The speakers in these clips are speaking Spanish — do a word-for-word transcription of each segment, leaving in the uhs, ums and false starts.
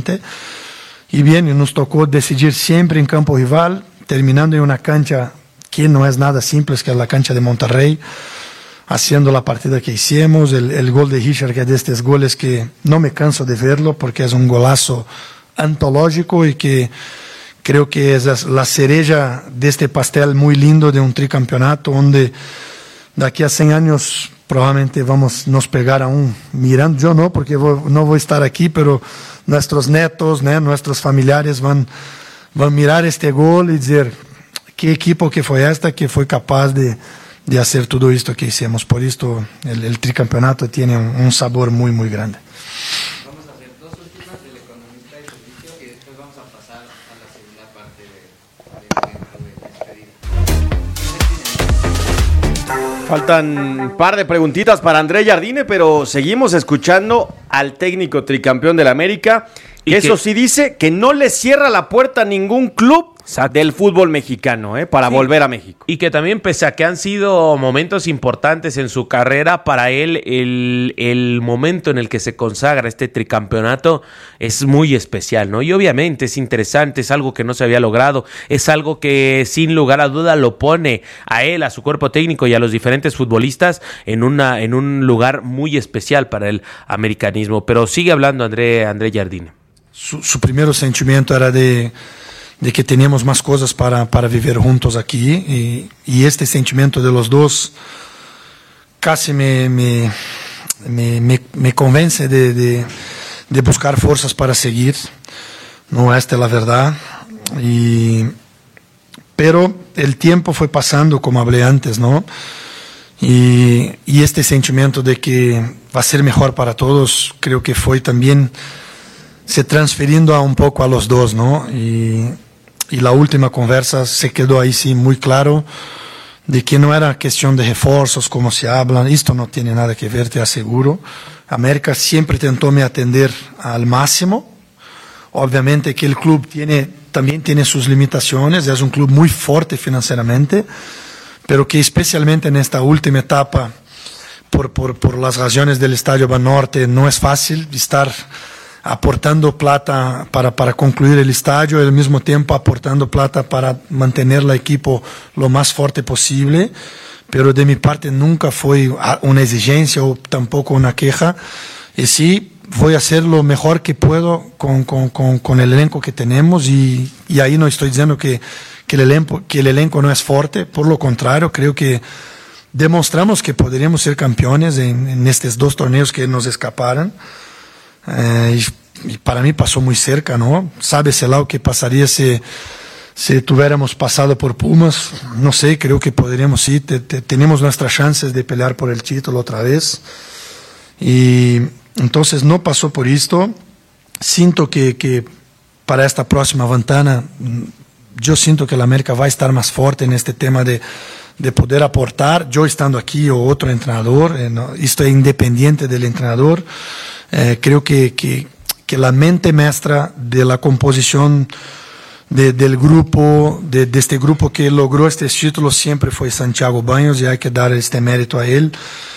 sinceramente. Y bien, nos tocó decidir siempre en campo rival, terminando en una cancha que no es nada simple, que es la cancha de Monterrey, haciendo la partida que hicimos, el, el gol de Richard, que es de estos goles que no me canso de verlo, porque es un golazo antológico y que creo que es la cereja de este pastel muy lindo de un tricampeonato, donde de aquí a cien años probablemente vamos a nos pegar aún mirando, yo no, porque voy, no voy a estar aquí, pero nuestros netos, ¿no? Nuestros familiares van, van a mirar este gol y decir, qué equipo que fue esta, que fue capaz de, de hacer todo esto que hicimos. Por esto el, el tricampeonato tiene un, un sabor muy, muy grande. Vamos a hacer dos últimas del economista de servicio y después vamos a pasar a la segunda parte de, de, de, de despedida. Faltan un par de preguntitas para André Jardine, pero seguimos escuchando al técnico tricampeón del América. Y eso que, sí dice que no le cierra la puerta a ningún club exacto. del fútbol mexicano, ¿eh? para sí. volver a México. Y que también, pese a que han sido momentos importantes en su carrera, para él el, el momento en el que se consagra este tricampeonato es muy especial, ¿no? Y obviamente es interesante, es algo que no se había logrado, es algo que sin lugar a duda lo pone a él, a su cuerpo técnico y a los diferentes futbolistas en, una, en un lugar muy especial para el americanismo. Pero sigue hablando André, André Jardine. Su, su primer sentimiento era de, de que teníamos más cosas para, para vivir juntos aquí y, y este sentimiento de los dos casi me, me, me, me, me convence de, de, de buscar fuerzas para seguir. No, esta es la verdad. Y, pero el tiempo fue pasando, como hablé antes, ¿no? Y, y este sentimiento de que va a ser mejor para todos, creo que fue también se transfiriendo a un poco a los dos, ¿no? Y, y la última conversa se quedó ahí sí muy claro de que no era cuestión de refuerzos como se hablan, esto no tiene nada que ver, te aseguro. América siempre intentó me atender al máximo. Obviamente que el club tiene, también tiene sus limitaciones, es un club muy fuerte financieramente, pero que especialmente en esta última etapa, por, por, por las razones del Estadio Banorte, no es fácil estar aportando plata para, para concluir el estadio y al mismo tiempo aportando plata para mantener el equipo lo más fuerte posible, pero de mi parte nunca fue una exigencia o tampoco una queja, y sí voy a hacer lo mejor que puedo con, con, con, con el elenco que tenemos y, y ahí no estoy diciendo que, que, el elenco, que el elenco no es fuerte, por lo contrario, creo que demostramos que podríamos ser campeones en, en estos dos torneos que nos escaparon. Eh, y, y para mí pasó muy cerca, ¿no? Sábese lo que pasaría si, si tuviéramos pasado por Pumas. No sé, creo que podríamos, sí, te, te, tenemos nuestras chances de pelear por el título otra vez. Y entonces no pasó por esto. Siento que, que para esta próxima ventana, yo siento que la América va a estar más fuerte en este tema de, de poder aportar, yo estando aquí o otro entrenador, eh, no, esto es independiente del entrenador. Eh, creo que, que, que la mente maestra de la composición de, del grupo, de, de este grupo que logró este título siempre fue Santiago Baños y hay que dar este mérito a él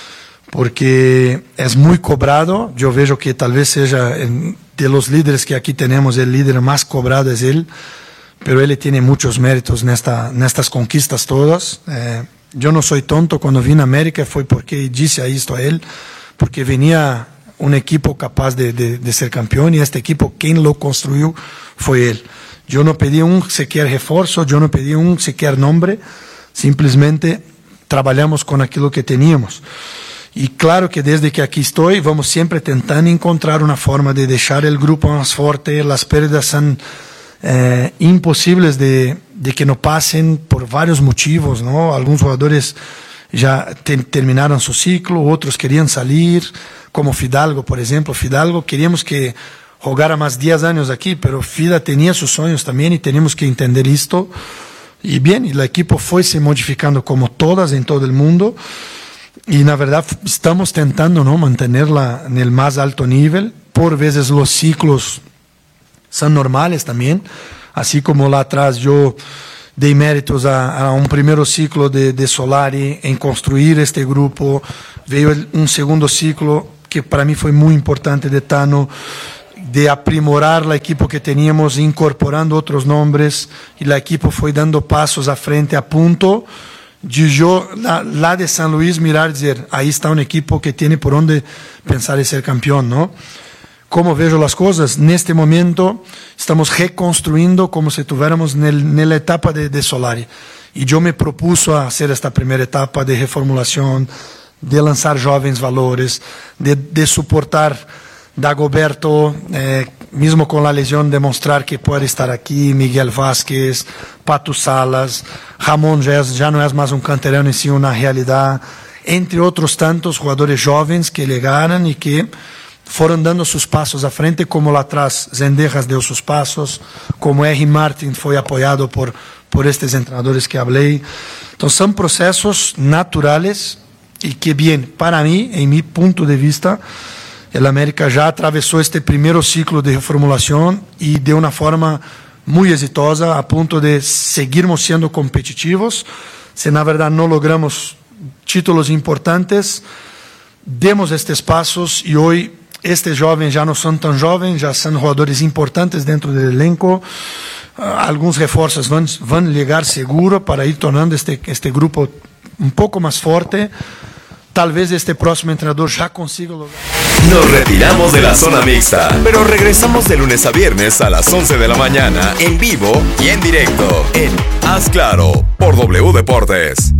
porque es muy cobrado. Yo veo que tal vez sea en, de los líderes que aquí tenemos, el líder más cobrado es él, pero él tiene muchos méritos en, esta, en estas conquistas todas. Eh, yo no soy tonto, cuando vine a América fue porque dije esto a él, porque venía un equipo capaz de, de, de ser campeón y este equipo quien lo construyó fue él. Yo no pedí un siquiera refuerzo, yo no pedí un siquiera nombre, simplemente trabajamos con aquello que teníamos. Y claro que desde que aquí estoy vamos siempre intentando encontrar una forma de dejar el grupo más fuerte. Las pérdidas son eh, imposibles de, de que no pasen por varios motivos, ¿no? Algunos jugadores ya te, terminaron su ciclo, otros querían salir, como Fidalgo, por ejemplo. Fidalgo queríamos que jugara más diez años aquí, pero Fida tenía sus sueños también y tenemos que entender esto. Y bien, y el equipo fue se modificando como todas en todo el mundo y la verdad estamos tentando, ¿no?, mantenerla en el más alto nivel. Por veces los ciclos son normales también, así como lá atrás yo dei méritos a, a un primer ciclo de, de Solari en construir este grupo, veio un segundo ciclo que para mí fue muy importante de Tano, de aprimorar el equipo que teníamos, incorporando otros nombres, y el equipo fue dando pasos a frente a punto de yo, la, la de San Luis, mirar y decir, ahí está un equipo que tiene por dónde pensar en ser campeón, ¿no? ¿Cómo veo las cosas? En este momento estamos reconstruyendo como si estuviéramos en la etapa de, de Solari. Y yo me propuso a hacer esta primera etapa de reformulación, de lanzar jóvenes valores, de, de soportar Dagoberto, eh, mismo con la lesión, demostrar que puede estar aquí, Miguel Vázquez, Pato Salas, Ramón ya, es, ya no es más un canterano en sí, una realidad, entre otros tantos jugadores jóvenes que llegaron y que fueron dando sus pasos a frente, como lá atrás Zendejas dio sus pasos, como R. Martin fue apoyado por, por estos entrenadores que hablé. Entonces son procesos naturales y que bien, para mí, en mi punto de vista, el América ya atravesó este primer ciclo de reformulación y de una forma muy exitosa, a punto de seguirmos siendo competitivos. Si na verdad no logramos títulos importantes, demos estes pasos y hoy estes jovens já não são tão jovens, já são jogadores importantes dentro do elenco. Uh, alguns reforços vão, vão chegar seguro para ir tornando este, este grupo um pouco mais forte. Talvez este próximo entrenador ya consiga lograr. Nos retiramos de la zona mixta, pero regresamos de lunes a viernes a las once de la mañana en vivo y en directo en Haz Claro por W Deportes.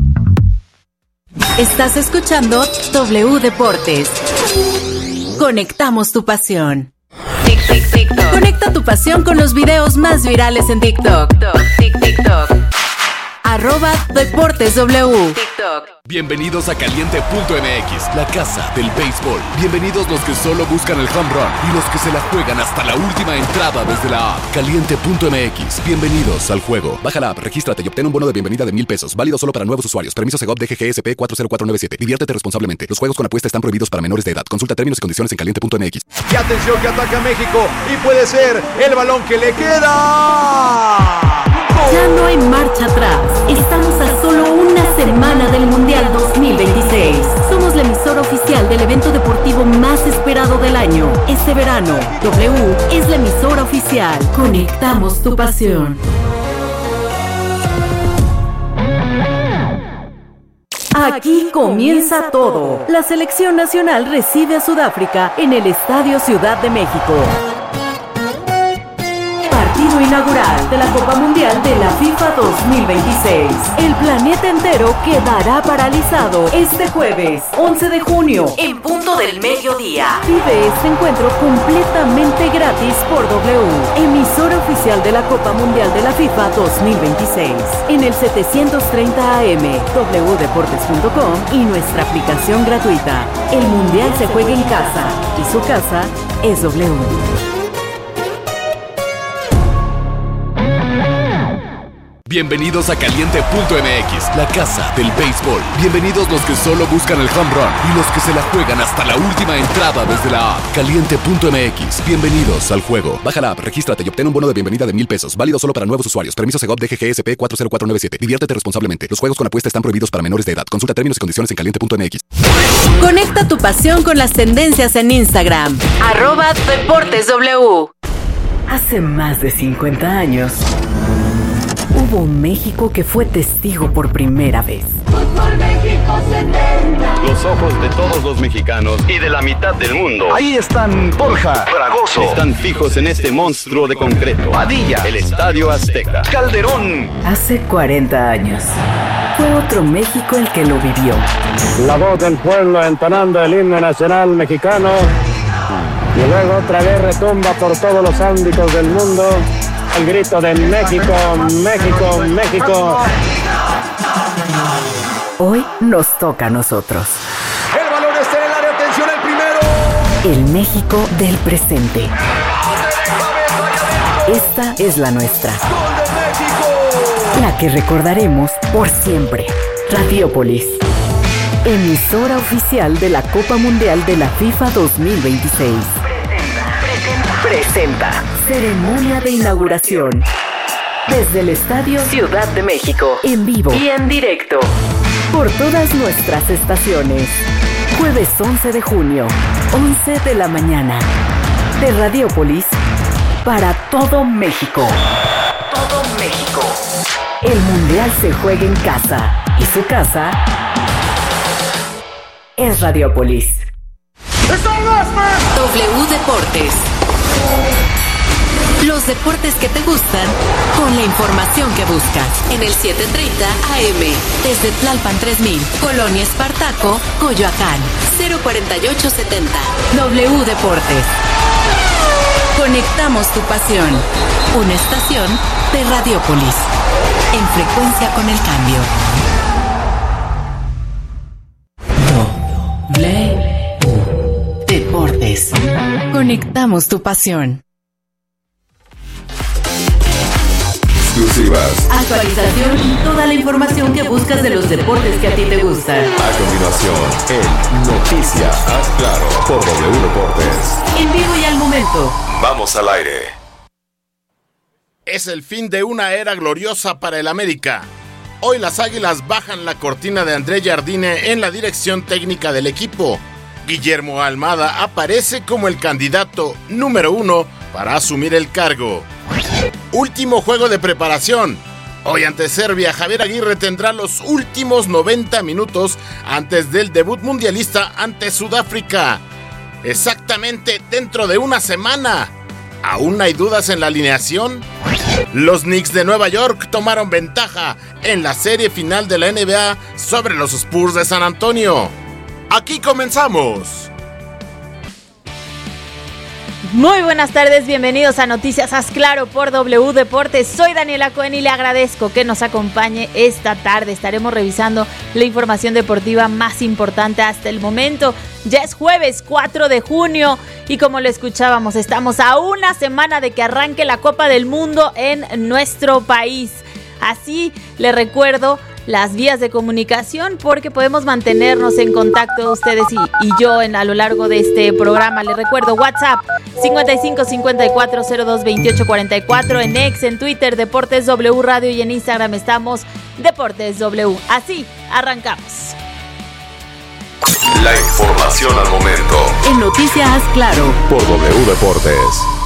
Estás escuchando W Deportes. Conectamos tu pasión. Tic, tic, TikTok. Conecta tu pasión con los videos más virales en TikTok. Tic, TikTok. Arroba Deportes W. TikTok. Bienvenidos a Caliente punto M X, la casa del béisbol. Bienvenidos los que solo buscan el home run y los que se la juegan hasta la última entrada desde la app. Caliente punto M X. Bienvenidos al juego. Baja la app, regístrate y obtén un bono de bienvenida de mil pesos. Válido solo para nuevos usuarios. Permiso Segov D G G S P cuatro cero cuatro nueve siete. Diviértete responsablemente. Los juegos con apuesta están prohibidos para menores de edad. Consulta términos y condiciones en caliente punto M X. Y atención que ataca México y puede ser el balón que le queda. Ya no hay marcha atrás. Estamos a solo una semana del Mundial dos mil veintiséis. Somos la emisora oficial del evento deportivo más esperado del año. Este verano, W es la emisora oficial. Conectamos tu pasión. Aquí comienza todo. La selección nacional recibe a Sudáfrica en el Estadio Ciudad de México. Partido inaugural de la Copa Mundial de la FIFA dos mil veintiséis. El planeta entero quedará paralizado este jueves, once de junio, en punto del mediodía. Vive este encuentro completamente gratis por W, emisora oficial de la Copa Mundial de la FIFA dos mil veintiséis, en el setecientos treinta A M, w deportes punto com y nuestra aplicación gratuita. El Mundial se juega en casa y su casa es W. Bienvenidos a Caliente punto M X, la casa del béisbol. Bienvenidos los que solo buscan el home run y los que se la juegan hasta la última entrada desde la app. Caliente punto M X. Bienvenidos al juego. Baja la app, regístrate y obtén un bono de bienvenida de mil pesos. Válido solo para nuevos usuarios. Permiso Segov D G G S P cuatro cero cuatro nueve siete. Diviértete responsablemente. Los juegos con apuesta están prohibidos para menores de edad. Consulta términos y condiciones en caliente punto M X. Conecta tu pasión con las tendencias en Instagram. Arroba Deportes W. Hace más de cincuenta años, hubo un México que fue testigo por primera vez. Fútbol México setenta. Los ojos de todos los mexicanos y de la mitad del mundo. Ahí están Borja, Fragoso. Están fijos en este monstruo de concreto. Padilla, el Estadio Azteca. Calderón. Hace cuarenta años, fue otro México el que lo vivió. La voz del pueblo entonando el himno nacional mexicano. Y luego otra vez retumba por todos los ámbitos del mundo el grito de México, México, México. Hoy nos toca a nosotros. El balón está en el área, atención, el primero. El México del presente. Esta es la nuestra. ¡Gol de México! La que recordaremos por siempre. Radiópolis, emisora oficial de la Copa Mundial de la FIFA dos mil veintiséis. Presenta ceremonia de inauguración desde el Estadio Ciudad de México, en vivo y en directo por todas nuestras estaciones. Jueves once de junio, once de la mañana. de Radiopolis para todo México. Todo México. El Mundial se juega en casa y su casa es Radiopolis. W Deportes. Los deportes que te gustan con la información que buscas en el siete treinta A M desde Tlalpan tres mil, Colonia Espartaco, Coyoacán, cero cuarenta y ocho setenta. W Deportes. Conectamos tu pasión. Una estación de Radiopolis. En frecuencia con el cambio. W Deportes. Conectamos tu pasión. Exclusivas. Actualización y toda la información que buscas de los deportes que a ti te gustan. A continuación, en Noticias Haz Claro por W Deportes. En vivo y al momento. Vamos al aire. Es el fin de una era gloriosa para el América. Hoy las Águilas bajan la cortina de André Jardine en la dirección técnica del equipo. Guillermo Almada aparece como el candidato número uno para asumir el cargo. Último juego de preparación. Hoy ante Serbia, Javier Aguirre tendrá los últimos noventa minutos antes del debut mundialista ante Sudáfrica. Exactamente dentro de una semana. ¿Aún hay dudas en la alineación? Los Knicks de Nueva York tomaron ventaja en la serie final de la N B A sobre los Spurs de San Antonio. Aquí comenzamos. Muy buenas tardes, bienvenidos a Noticias Haz Claro por W Deportes. Soy Daniela Cohen y le agradezco que nos acompañe esta tarde. Estaremos revisando la información deportiva más importante hasta el momento. Ya es jueves cuatro de junio y como lo escuchábamos, estamos a una semana de que arranque la Copa del Mundo en nuestro país. Así le recuerdo las vías de comunicación porque podemos mantenernos en contacto ustedes y, y yo en, a lo largo de este programa. Les recuerdo WhatsApp cincuenta y cinco cincuenta y cuatro cero dos veintiocho cuarenta y cuatro, en X, en Twitter Deportes W Radio y en Instagram estamos Deportes W. Así arrancamos. La información al momento en Noticias Haz Claro por W Deportes.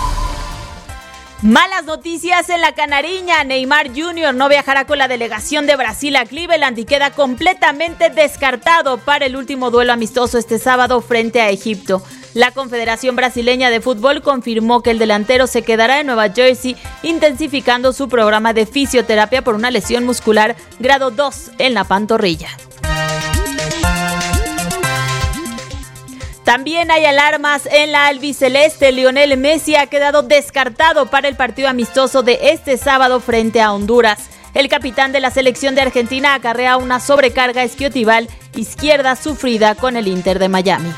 Malas noticias en la Canariña. Neymar junior no viajará con la delegación de Brasil a Cleveland y queda completamente descartado para el último duelo amistoso este sábado frente a Egipto. La Confederación Brasileña de Fútbol confirmó que el delantero se quedará en Nueva Jersey intensificando su programa de fisioterapia por una lesión muscular grado dos en la pantorrilla. También hay alarmas en la albiceleste. Lionel Messi ha quedado descartado para el partido amistoso de este sábado frente a Honduras. El capitán de la selección de Argentina acarrea una sobrecarga isquiotibial izquierda sufrida con el Inter de Miami.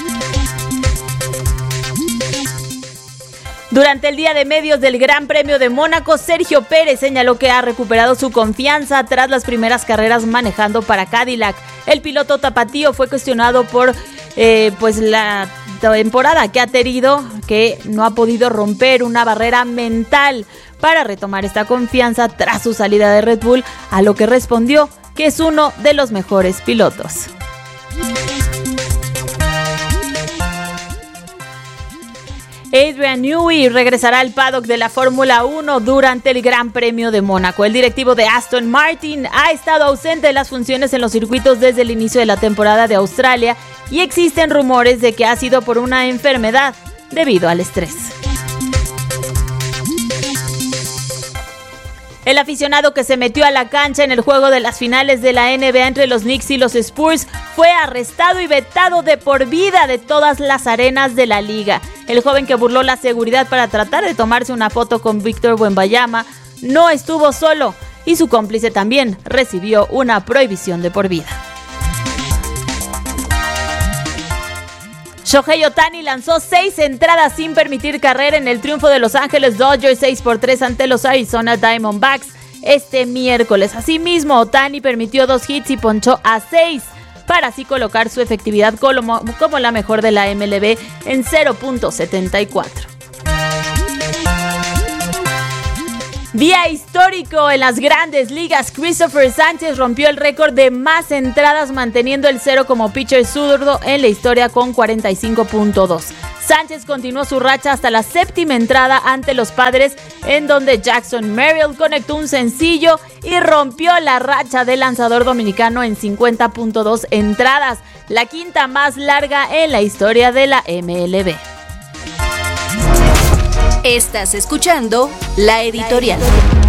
Durante el día de medios del Gran Premio de Mónaco, Sergio Pérez señaló que ha recuperado su confianza tras las primeras carreras manejando para Cadillac. El piloto tapatío fue cuestionado por eh, pues la temporada que ha tenido, que no ha podido romper una barrera mental para retomar esta confianza tras su salida de Red Bull, a lo que respondió que es uno de los mejores pilotos. Adrian Newey regresará al paddock de la Fórmula uno durante el Gran Premio de Mónaco. El directivo de Aston Martin ha estado ausente de las funciones en los circuitos desde el inicio de la temporada de Australia y existen rumores de que ha sido por una enfermedad debido al estrés. El aficionado que se metió a la cancha en el juego de las finales de la N B A entre los Knicks y los Spurs fue arrestado y vetado de por vida de todas las arenas de la liga. El joven que burló la seguridad para tratar de tomarse una foto con Víctor Wembanyama no estuvo solo y su cómplice también recibió una prohibición de por vida. Shohei Ohtani lanzó seis entradas sin permitir carrera en el triunfo de Los Ángeles Dodgers seis por tres ante los Arizona Diamondbacks este miércoles. Asimismo, Ohtani permitió dos hits y ponchó a seis para así colocar su efectividad como, como la mejor de la M L B en cero punto setenta y cuatro. Día histórico en las grandes ligas. Christopher Sánchez rompió el récord de más entradas manteniendo el cero como pitcher zurdo en la historia con cuarenta y cinco punto dos. Sánchez continuó su racha hasta la séptima entrada ante los Padres, en donde Jackson Merrill conectó un sencillo y rompió la racha del lanzador dominicano en cincuenta punto dos entradas, la quinta más larga en la historia de la M L B. Estás escuchando La Editorial.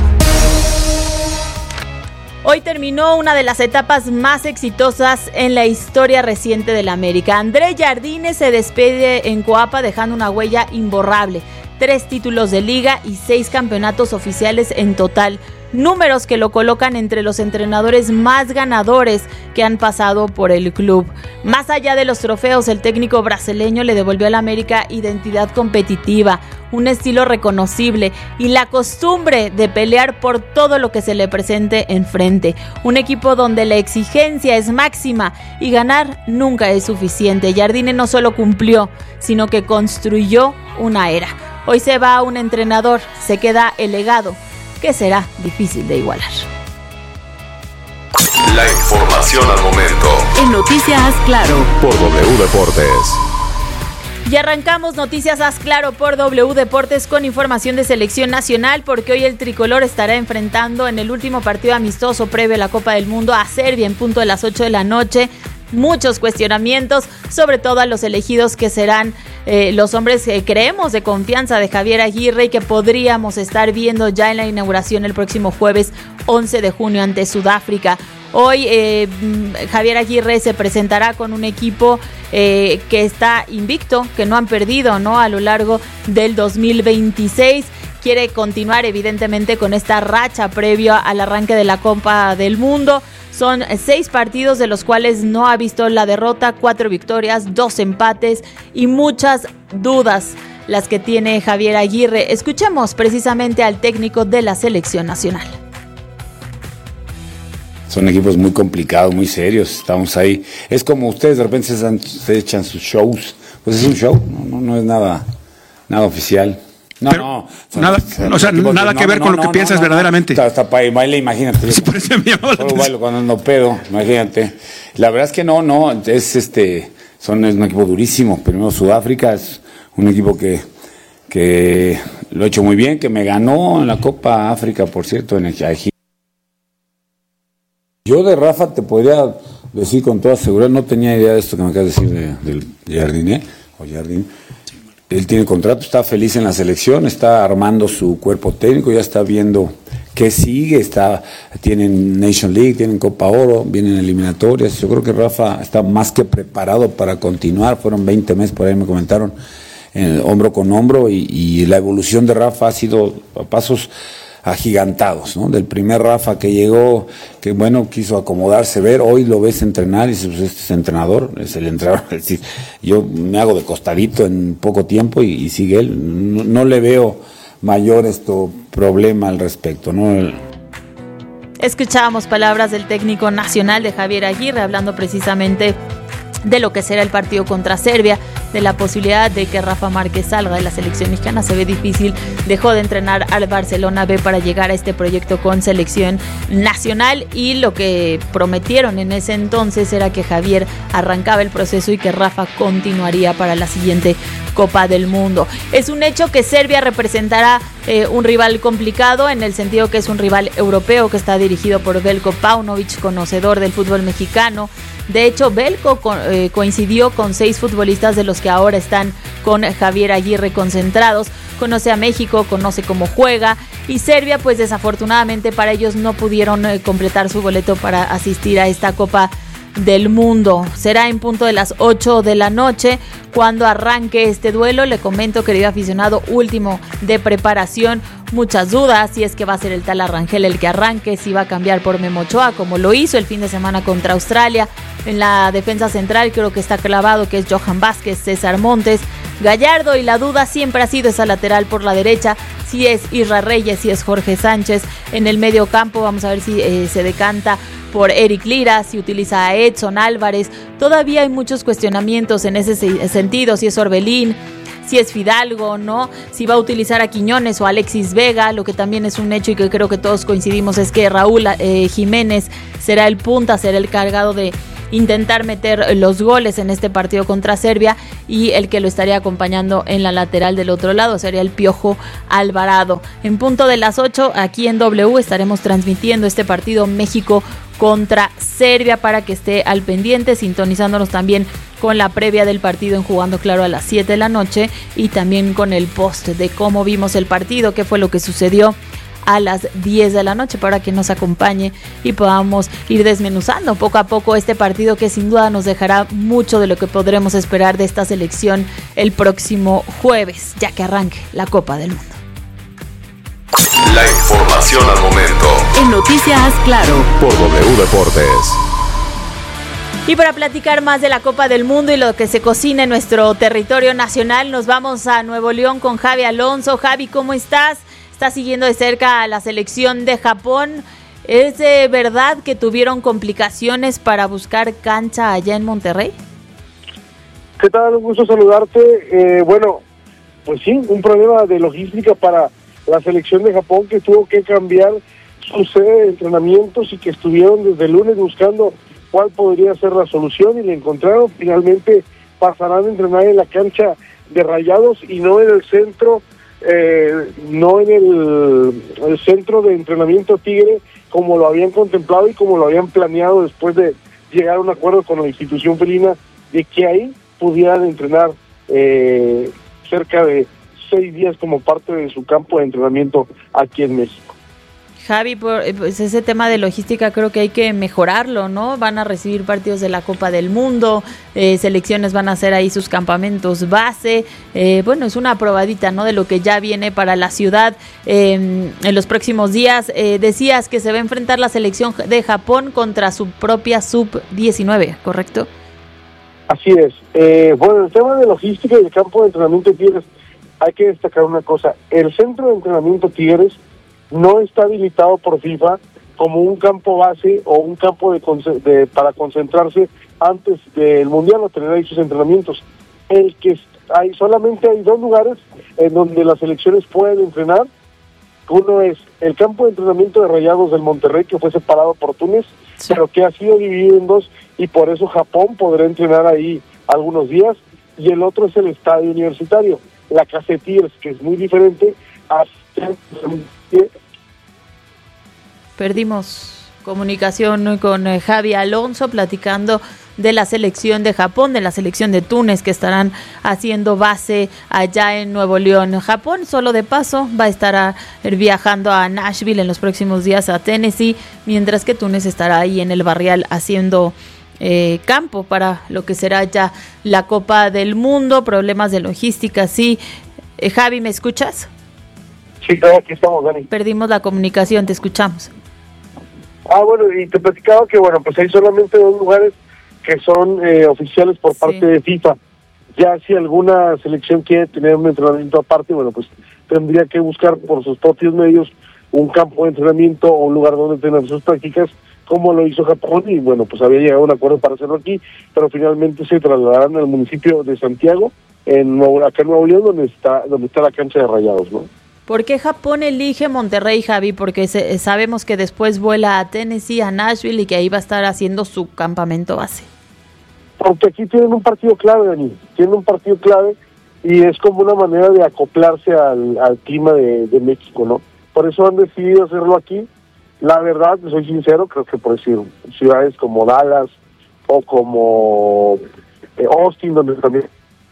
Hoy terminó una de las etapas más exitosas en la historia reciente de la América. André Jardine se despide en Coapa dejando una huella imborrable. Tres títulos de liga y seis campeonatos oficiales en total. Números que lo colocan entre los entrenadores más ganadores que han pasado por el club. Más allá de los trofeos, el técnico brasileño le devolvió a la América identidad competitiva, un estilo reconocible y la costumbre de pelear por todo lo que se le presente enfrente. Un equipo donde la exigencia es máxima y ganar nunca es suficiente. Jardine no solo cumplió, sino que construyó una era. Hoy se va un entrenador, se queda el legado, que será difícil de igualar. La información al momento. En Noticias Claro. Por W Deportes. Y arrancamos Noticias Haz Claro por W Deportes con información de selección nacional, porque hoy el tricolor estará enfrentando en el último partido amistoso previo a la Copa del Mundo a Serbia en punto de las ocho de la noche. Muchos cuestionamientos, sobre todo a los elegidos que serán eh, los hombres que creemos de confianza de Javier Aguirre y que podríamos estar viendo ya en la inauguración el próximo jueves once de junio ante Sudáfrica. Hoy eh, Javier Aguirre se presentará con un equipo eh, que está invicto, que no han perdido, ¿no?, a lo largo del dos mil veintiséis. Quiere continuar evidentemente con esta racha previo al arranque de la Copa del Mundo. Son seis partidos de los cuales no ha visto la derrota, cuatro victorias, dos empates y muchas dudas las que tiene Javier Aguirre. Escuchemos precisamente al técnico de la selección nacional. Son equipos muy complicados, muy serios, estamos ahí. Es como ustedes de repente se, dan, se echan sus shows, pues es un show, no, no, no es nada, nada oficial. No, Pero no, son, nada, son o sea, nada que no, ver no, con lo que no, piensas no, verdaderamente. Hasta, hasta para baile, imagínate. Sí, por eso me llamó la Solo bailo cuando ando pedo, imagínate. La verdad es que no, no, es este, son es un equipo durísimo. Primero Sudáfrica es un equipo que, que lo ha hecho muy bien, que me ganó en la Copa África, por cierto, en el Egipto. Yo de Rafa te podría decir con toda seguridad, no tenía idea de esto que me acabas de decir de, del Jardine, o Jardine. Él tiene contrato, está feliz en la selección, está armando su cuerpo técnico, ya está viendo qué sigue, está, tienen Nation League, tienen Copa Oro, vienen eliminatorias. Yo creo que Rafa está más que preparado para continuar. Fueron veinte meses, por ahí me comentaron, eh, hombro con hombro, y, y la evolución de Rafa ha sido a pasos agigantados, ¿no? Del primer Rafa que llegó, que bueno, quiso acomodarse, ver, hoy lo ves entrenar y dices, pues este es entrenador, es el entrenador. Es decir, yo me hago de costadito en poco tiempo y, y sigue él. No, no le veo mayor esto problema al respecto, ¿no? Escuchábamos palabras del técnico nacional de Javier Aguirre hablando precisamente de lo que será el partido contra Serbia, de la posibilidad de que Rafa Márquez salga de la selección mexicana. Se ve difícil, dejó de entrenar al Barcelona B para llegar a este proyecto con selección nacional, y lo que prometieron en ese entonces era que Javier arrancaba el proceso y que Rafa continuaría para la siguiente Copa del Mundo. Es un hecho que Serbia representará eh, un rival complicado, en el sentido que es un rival europeo que está dirigido por Veljko Paunovic, conocedor del fútbol mexicano. De hecho, Veljko co- eh, coincidió con seis futbolistas de los que ahora están con Javier Aguirre concentrados. Conoce a México, conoce cómo juega, y Serbia, pues desafortunadamente para ellos no pudieron eh, completar su boleto para asistir a esta Copa del Mundo. Será en punto de las ocho de la noche cuando arranque este duelo. Le comento, querido aficionado, último de preparación, muchas dudas si es que va a ser el tal Arrangel el que arranque, si va a cambiar por Memo Ochoa como lo hizo el fin de semana contra Australia. En la defensa central creo que está clavado que es Johan Vázquez, César Montes, Gallardo, y la duda siempre ha sido esa lateral por la derecha, si es Isra Reyes, si es Jorge Sánchez. En el medio campo vamos a ver si eh, se decanta por Eric Lira, si utiliza a Edson Álvarez. Todavía hay muchos cuestionamientos en ese sentido, si es Orbelín, si es Fidalgo, ¿no? Si va a utilizar a Quiñones o a Alexis Vega. Lo que también es un hecho y que creo que todos coincidimos es que Raúl eh, Jiménez será el punta, será el cargado de intentar meter los goles en este partido contra Serbia, y el que lo estaría acompañando en la lateral del otro lado sería el Piojo Alvarado. En punto de las ocho, aquí en W estaremos transmitiendo este partido México contra Serbia para que esté al pendiente, sintonizándonos también con la previa del partido en Jugando Claro a las siete de la noche, y también con el post de cómo vimos el partido, qué fue lo que sucedió a las diez de la noche, para que nos acompañe y podamos ir desmenuzando poco a poco este partido, que sin duda nos dejará mucho de lo que podremos esperar de esta selección el próximo jueves, ya que arranque la Copa del Mundo. La información al momento en Noticias Claro por W Deportes. Y para platicar más de la Copa del Mundo y lo que se cocina en nuestro territorio nacional, nos vamos a Nuevo León con Javi Alonso. Javi, ¿cómo estás? Está siguiendo de cerca a la selección de Japón. ¿Es de verdad que tuvieron complicaciones para buscar cancha allá en Monterrey? ¿Qué tal? Un gusto saludarte. Eh, bueno, pues sí, un problema de logística para la selección de Japón, que tuvo que cambiar su sede de entrenamientos y que estuvieron desde el lunes buscando cuál podría ser la solución, y le encontraron. Finalmente pasarán a entrenar en la cancha de Rayados y no en el centro Eh, no en el, el centro de entrenamiento Tigre, como lo habían contemplado y como lo habían planeado, después de llegar a un acuerdo con la institución felina de que ahí pudieran entrenar eh, cerca de seis días como parte de su campo de entrenamiento aquí en México. Javi, pues ese tema de logística creo que hay que mejorarlo, ¿no? Van a recibir partidos de la Copa del Mundo, eh, selecciones van a hacer ahí sus campamentos base, eh, bueno, es una probadita, ¿no?, de lo que ya viene para la ciudad eh, en los próximos días. Eh, decías que se va a enfrentar la selección de Japón contra su propia sub diecinueve, ¿correcto? Así es. Eh, bueno, el tema de logística y el campo de entrenamiento de Tigres, hay que destacar una cosa: el centro de entrenamiento Tigres no está habilitado por FIFA como un campo base o un campo de, de para concentrarse antes del Mundial o tener ahí sus entrenamientos. El que hay solamente hay dos lugares en donde las selecciones pueden entrenar. Uno es el campo de entrenamiento de Rayados del Monterrey, que fue separado por Túnez, sí, pero que ha sido dividido en dos, y por eso Japón podrá entrenar ahí algunos días. Y el otro es el estadio universitario, la Casa de Tigres, que es muy diferente a... Perdimos comunicación con eh, Javi Alonso, platicando de la selección de Japón, de la selección de Túnez, que estarán haciendo base allá en Nuevo León. Japón, solo de paso, va a estar a, viajando a Nashville en los próximos días, a Tennessee, mientras que Túnez estará ahí en el Barrial haciendo eh, campo para lo que será ya la Copa del Mundo. Problemas de logística, sí. Eh, Javi, ¿me escuchas? Sí, claro, aquí estamos, Dani. Perdimos la comunicación, te escuchamos. Ah, bueno, y te platicaba que, bueno, pues hay solamente dos lugares que son eh, oficiales por parte sí. de FIFA. Ya si alguna selección quiere tener un entrenamiento aparte, bueno, pues tendría que buscar por sus propios medios un campo de entrenamiento o un lugar donde tener sus prácticas, como lo hizo Japón, y bueno, pues había llegado a un acuerdo para hacerlo aquí, pero finalmente se trasladarán al municipio de Santiago, en Nuevo, acá en Nuevo León, donde está, donde está la cancha de Rayados, ¿no? ¿Por qué Japón elige Monterrey, Javi? Porque se, sabemos que después vuela a Tennessee, a Nashville, y que ahí va a estar haciendo su campamento base. Porque aquí tienen un partido clave, Dani, tienen un partido clave, y es como una manera de acoplarse al, al clima de, de México, ¿no? Por eso han decidido hacerlo aquí. La verdad, soy sincero, creo que por decir ciudades como Dallas o como eh, Austin, donde también...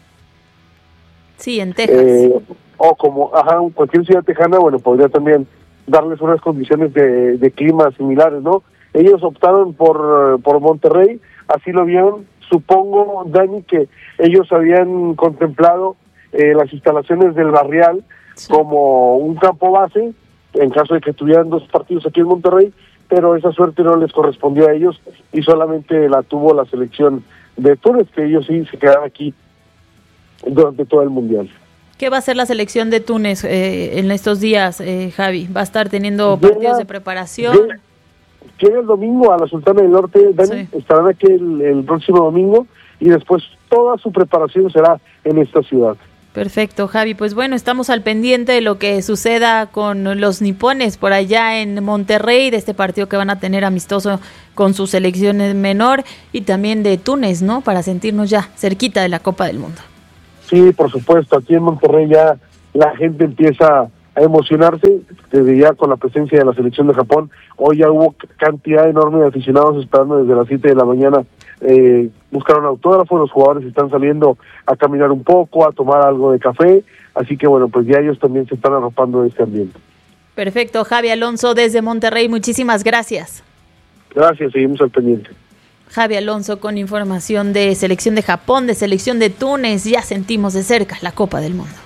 Sí, en Texas. Eh, o como, ajá, cualquier ciudad tejana, bueno, podría también darles unas condiciones de, de clima similares, ¿no? Ellos optaron por, por Monterrey, así lo vieron. Supongo, Dani, que ellos habían contemplado eh, las instalaciones del Barrial sí. como un campo base, en caso de que tuvieran dos partidos aquí en Monterrey, pero esa suerte no les correspondió a ellos y solamente la tuvo la selección de Túnez, que ellos sí se quedaron aquí durante todo el Mundial. ¿Qué va a hacer la selección de Túnez eh, en estos días, eh, Javi? ¿Va a estar teniendo llega, partidos de preparación? Llega, llega el domingo a la Sultana del Norte, Dani, sí. estarán aquí el, el próximo domingo, y después toda su preparación será en esta ciudad. Perfecto, Javi. Pues bueno, estamos al pendiente de lo que suceda con los nipones por allá en Monterrey, de este partido que van a tener amistoso con su selección menor, y también de Túnez, ¿no? Para sentirnos ya cerquita de la Copa del Mundo. Sí, por supuesto. Aquí en Monterrey ya la gente empieza a emocionarse desde ya con la presencia de la selección de Japón. Hoy ya hubo cantidad enorme de aficionados esperando desde las siete de la mañana. Eh, buscaron autógrafos, los jugadores están saliendo a caminar un poco, a tomar algo de café, así que bueno, pues ya ellos también se están arropando de este ambiente. Perfecto, Javi Alonso desde Monterrey, muchísimas gracias. Gracias, seguimos al pendiente. Javi Alonso con información de selección de Japón, de selección de Túnez, ya sentimos de cerca la Copa del Mundo.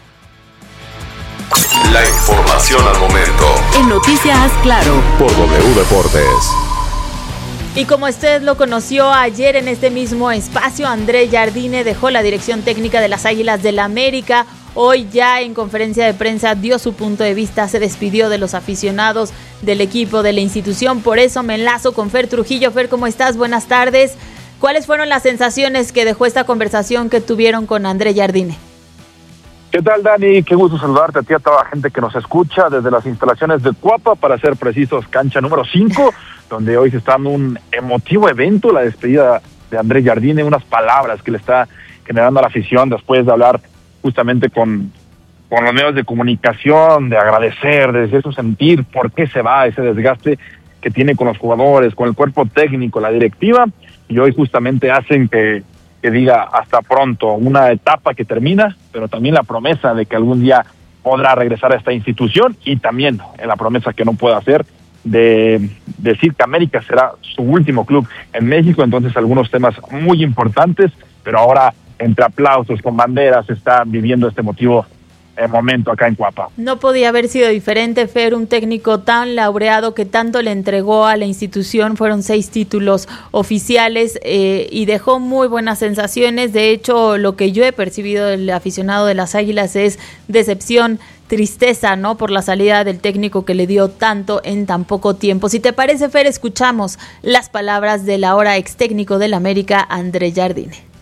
La información al momento. En Noticias Claro. Por W Deportes. Y como usted lo conoció ayer en este mismo espacio, André Jardine dejó la dirección técnica de las Águilas del América. Hoy ya en conferencia de prensa dio su punto de vista, se despidió de los aficionados del equipo, de la institución. Por eso me enlazo con Fer Trujillo. Fer, ¿cómo estás? Buenas tardes. ¿Cuáles fueron las sensaciones que dejó esta conversación que tuvieron con André Jardine? ¿Qué tal, Dani? Qué gusto saludarte a ti, a toda la gente que nos escucha desde las instalaciones de Cuapa, para ser precisos, cancha número cinco, donde hoy se está dando un emotivo evento, la despedida de André Jardine, unas palabras que le está generando a la afición después de hablar justamente con, con los medios de comunicación, de agradecer, de decir su sentir, por qué se va, ese desgaste que tiene con los jugadores, con el cuerpo técnico, la directiva, y hoy justamente hacen que que diga hasta pronto, una etapa que termina, pero también la promesa de que algún día podrá regresar a esta institución, y también en la promesa que no puede hacer de decir que América será su último club en México. Entonces algunos temas muy importantes, pero ahora entre aplausos, con banderas, está viviendo este motivo eh, momento acá en Cuapa. No podía haber sido diferente, Fer, un técnico tan laureado que tanto le entregó a la institución, fueron seis títulos oficiales eh, y dejó muy buenas sensaciones. De hecho, lo que yo he percibido del aficionado de las Águilas es decepción, tristeza, ¿no? Por la salida del técnico que le dio tanto en tan poco tiempo. Si te parece, Fer, escuchamos las palabras del ahora ex técnico del América, André Jardine.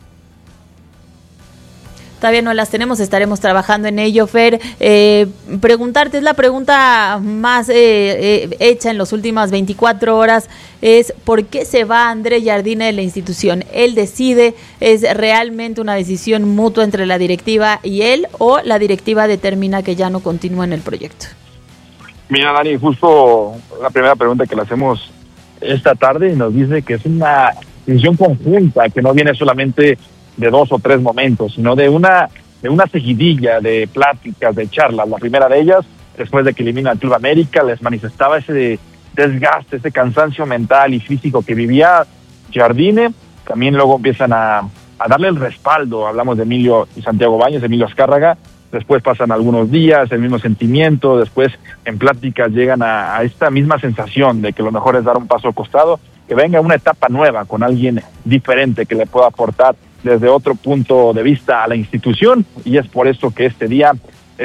Todavía no las tenemos, estaremos trabajando en ello, Fer. Eh, preguntarte, es la pregunta más eh, eh, hecha en las últimas veinticuatro horas, es ¿por qué se va André Jardine de la institución? ¿Él decide? ¿Es realmente una decisión mutua entre la directiva y él, o la directiva determina que ya no continúa en el proyecto? Mira, Dani, justo la primera pregunta que le hacemos esta tarde nos dice que es una decisión conjunta, que no viene solamente de dos o tres momentos, sino de una de una seguidilla de pláticas, de charlas. La primera de ellas, después de que elimina al Club América, les manifestaba ese desgaste, ese cansancio mental y físico que vivía Jardine. También luego empiezan a, a darle el respaldo, hablamos de Emilio y Santiago Baños, Emilio Azcárraga. Después pasan algunos días, el mismo sentimiento, después en pláticas llegan a, a esta misma sensación de que lo mejor es dar un paso al costado, que venga una etapa nueva con alguien diferente que le pueda aportar desde otro punto de vista a la institución, y es por eso que este día,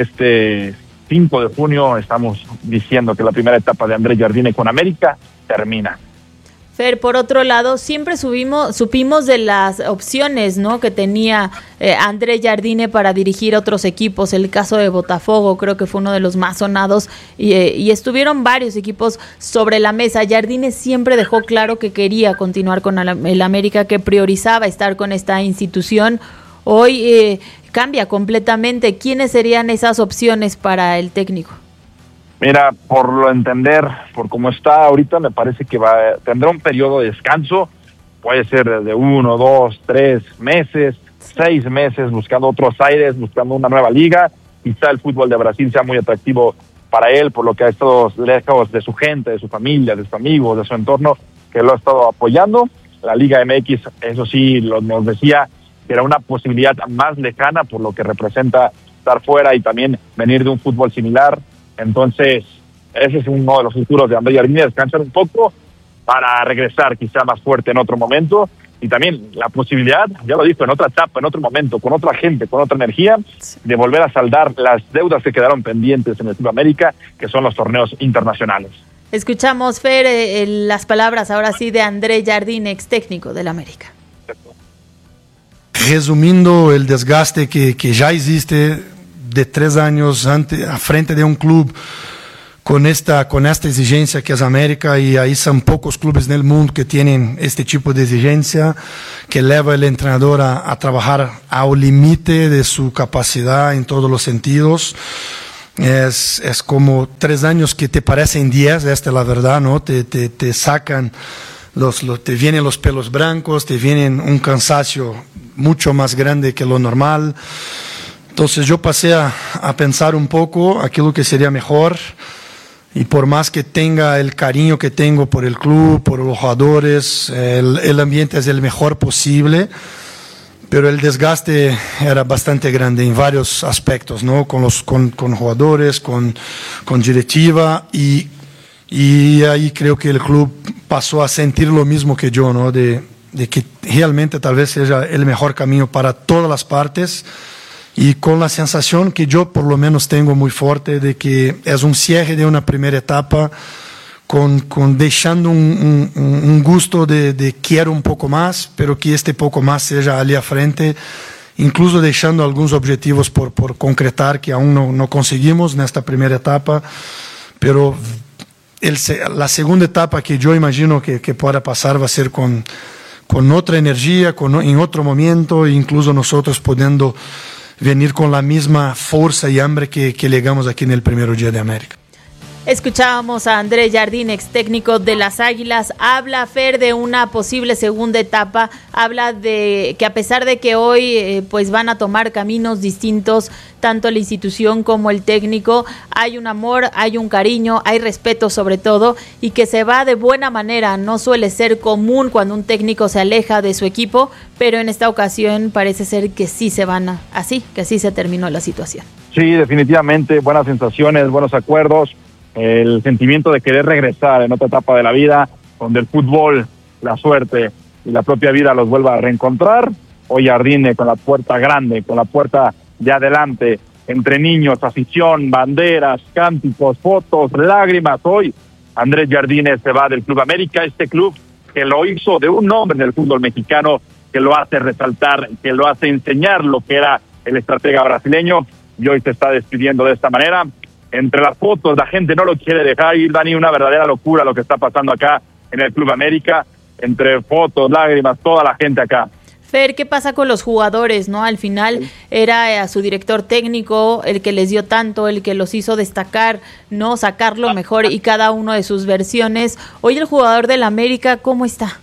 este cinco de junio, estamos diciendo que la primera etapa de André Jardine con América termina. Fer, por otro lado, siempre subimos, supimos de las opciones, ¿no?, que tenía eh, André Jardine para dirigir otros equipos. El caso de Botafogo creo que fue uno de los más sonados, y, eh, y estuvieron varios equipos sobre la mesa. Jardine siempre dejó claro que quería continuar con el América, que priorizaba estar con esta institución. Hoy eh, cambia completamente. ¿Quiénes serían esas opciones para el técnico? Mira, por lo entender, por cómo está ahorita, me parece que va tendrá un periodo de descanso, puede ser desde uno, dos, tres meses, seis meses, buscando otros aires, buscando una nueva liga. Quizá el fútbol de Brasil sea muy atractivo para él, por lo que ha estado lejos de su gente, de su familia, de sus amigos, de su entorno, que lo ha estado apoyando. La Liga M X, eso sí, lo, nos decía que era una posibilidad más lejana, por lo que representa estar fuera y también venir de un fútbol similar. Entonces, ese es uno de los futuros de André Jardine, descansar un poco para regresar quizá más fuerte en otro momento, y también la posibilidad, ya lo dijo, en otra etapa, en otro momento, con otra gente, con otra energía, de volver a saldar las deudas que quedaron pendientes en el Club América, que son los torneos internacionales. Escuchamos, Fer, eh, las palabras ahora sí de André Jardine, ex técnico del América. resumiendo el desgaste que, que ya existe de tres años ante, a frente de un club con esta, con esta exigencia que es América, y ahí son pocos clubes en el mundo que tienen este tipo de exigencia, que lleva al entrenador a, a trabajar al límite de su capacidad en todos los sentidos. Es, es como tres años que te parecen diez, esta es la verdad, ¿no? Te, te, te sacan, los, los, te vienen los pelos blancos, te vienen un cansancio mucho más grande que lo normal. Entonces yo pasé a, a pensar un poco aquello que sería mejor, y por más que tenga el cariño que tengo por el club, por los jugadores, el, el ambiente es el mejor posible, pero el desgaste era bastante grande en varios aspectos, ¿no? Con los con, con jugadores, con, con directiva, y, y ahí creo que el club pasó a sentir lo mismo que yo, ¿no? De, de que realmente tal vez sea el mejor camino para todas las partes, y con la sensación que yo por lo menos tengo muy fuerte de que es un cierre de una primera etapa, con, con dejando un, un, un gusto de, de quiero un poco más, pero que este poco más sea allí a frente, incluso dejando algunos objetivos por, por concretar que aún no, no conseguimos en esta primera etapa, pero el, la segunda etapa que yo imagino que, que pueda pasar va a ser con, con otra energía, con, en otro momento, incluso nosotros pudiendo venir con la misma fuerza y hambre que, que llegamos aquí en el primer día de América. Escuchábamos a Andrés Jardín, ex técnico de las Águilas. Habla, Fer, de una posible segunda etapa. Habla de que a pesar de que hoy eh, pues van a tomar caminos distintos, tanto la institución como el técnico, hay un amor, hay un cariño, hay respeto sobre todo, y que se va de buena manera. No suele ser común cuando un técnico se aleja de su equipo, pero en esta ocasión parece ser que sí se van a, así, que sí se terminó la situación. Sí, definitivamente, buenas sensaciones, buenos acuerdos. El sentimiento de querer regresar en otra etapa de la vida, donde el fútbol, la suerte y la propia vida los vuelva a reencontrar. Hoy Jardine con la puerta grande, con la puerta de adelante, entre niños, afición, banderas, cánticos, fotos, lágrimas. Hoy Andrés Jardine se va del Club América, este club que lo hizo de un hombre en el fútbol mexicano, que lo hace resaltar, que lo hace enseñar lo que era el estratega brasileño, y hoy se está despidiendo de esta manera. Entre las fotos, la gente no lo quiere dejar ir, Dani, una verdadera locura lo que está pasando acá en el Club América, entre fotos, lágrimas, toda la gente acá. Fer, ¿qué pasa con los jugadores, no? Al final era a su director técnico el que les dio tanto, el que los hizo destacar, no sacar lo mejor y cada uno de sus versiones. Hoy el jugador del América, ¿cómo está?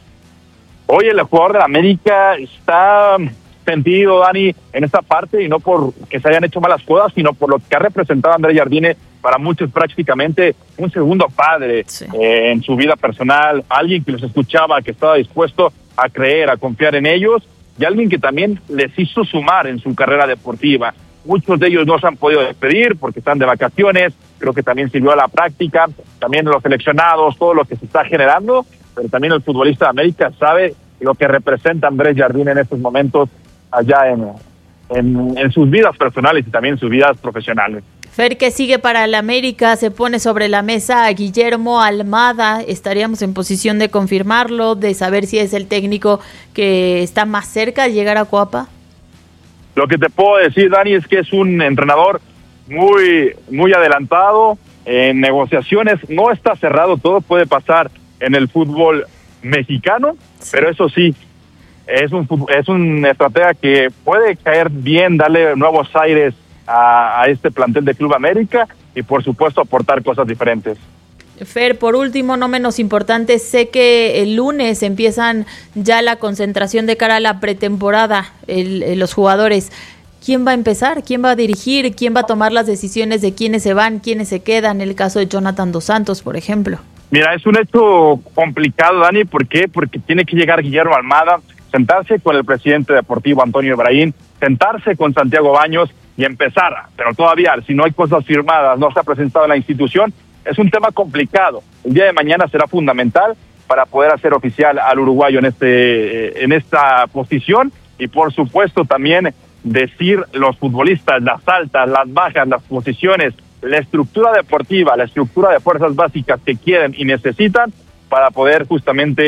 Hoy el jugador del América está sentido, Dani, en esta parte, y no por que se hayan hecho malas cosas, sino por lo que ha representado Andrés Jardine para muchos, prácticamente un segundo padre, sí. eh, en su vida personal, alguien que los escuchaba, que estaba dispuesto a creer, a confiar en ellos, y alguien que también les hizo sumar en su carrera deportiva. Muchos de ellos no se han podido despedir porque están de vacaciones, creo que también sirvió a la práctica, también los seleccionados, todo lo que se está generando, pero también el futbolista de América sabe lo que representa Andrés Jardine en estos momentos allá en, en, en sus vidas personales y también en sus vidas profesionales. Fer, ¿qué sigue para el América? Se pone sobre la mesa a Guillermo Almada. Estaríamos en posición de confirmarlo, de saber si es el técnico que está más cerca de llegar a Coapa. Lo que te puedo decir, Dani, es que es un entrenador muy, muy adelantado en negociaciones. No está cerrado, todo puede pasar en el fútbol mexicano, sí. Pero eso sí, es un es un estratega que puede caer bien, darle nuevos aires a, a este plantel de Club América y por supuesto aportar cosas diferentes. Fer, por último, no menos importante, sé que el lunes empiezan ya la concentración de cara a la pretemporada, el, el, los jugadores. ¿Quién va a empezar? ¿Quién va a dirigir? ¿Quién va a tomar las decisiones de quiénes se van, quiénes se quedan? En el caso de Jonathan Dos Santos, por ejemplo. Mira, es un hecho complicado, Dani. ¿Por qué? Porque tiene que llegar Guillermo Almada, sentarse con el presidente deportivo Antonio Ibrahim, sentarse con Santiago Baños y empezar. Pero todavía, si no hay cosas firmadas, no se ha presentado en la institución, es un tema complicado. El día de mañana será fundamental para poder hacer oficial al uruguayo en este en esta posición y por supuesto también decir los futbolistas, las altas, las bajas, las posiciones, la estructura deportiva, la estructura de fuerzas básicas que quieren y necesitan para poder justamente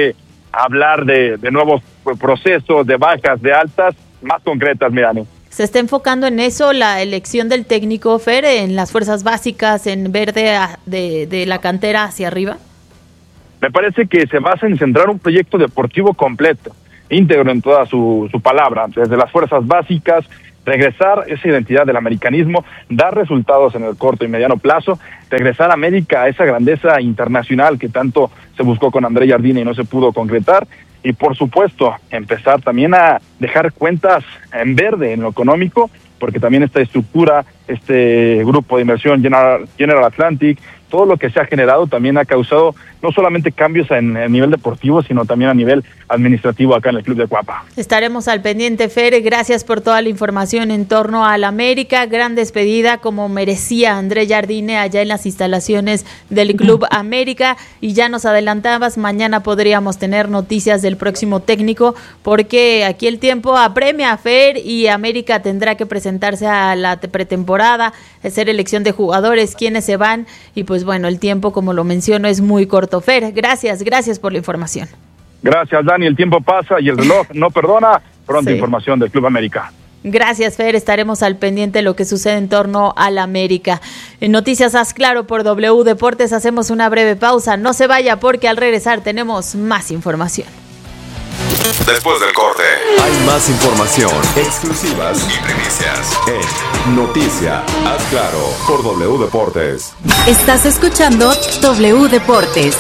hablar de, de nuevos procesos, de bajas, de altas, más concretas, mi Dani. ¿Se está enfocando en eso la elección del técnico, Fer, en las fuerzas básicas, en ver de, de, de la cantera hacia arriba? Me parece que se basa en centrar un proyecto deportivo completo, íntegro en toda su, su palabra, desde las fuerzas básicas, regresar esa identidad del americanismo, dar resultados en el corto y mediano plazo, regresar a América a esa grandeza internacional que tanto se buscó con André Jardine y no se pudo concretar, y por supuesto empezar también a dejar cuentas en verde en lo económico, porque también esta estructura, este grupo de inversión General, General Atlantic, todo lo que se ha generado también ha causado no solamente cambios en el nivel deportivo, sino también a nivel administrativo acá en el Club de Cuapa. Estaremos al pendiente, Fer. Gracias por toda la información en torno al América. Gran despedida, como merecía André Jardine allá en las instalaciones del Club América. Y ya nos adelantabas, mañana podríamos tener noticias del próximo técnico, porque aquí el tiempo apremia, Fer, y América tendrá que presentarse a la pretemporada, hacer elección de jugadores, quienes se van, y pues bueno, el tiempo, como lo menciono, es muy corto. Fer, gracias, gracias por la información. Gracias, Dani, el tiempo pasa y el reloj no perdona. Pronta Sí. información del Club América. Gracias, Fer, estaremos al pendiente de lo que sucede en torno al América. En Noticias Haz Claro por W Deportes hacemos una breve pausa. No se vaya, porque al regresar tenemos más información. Después del corte, hay más información, exclusivas y primicias en Noticia Haz Claro por W Deportes. Estás escuchando W Deportes.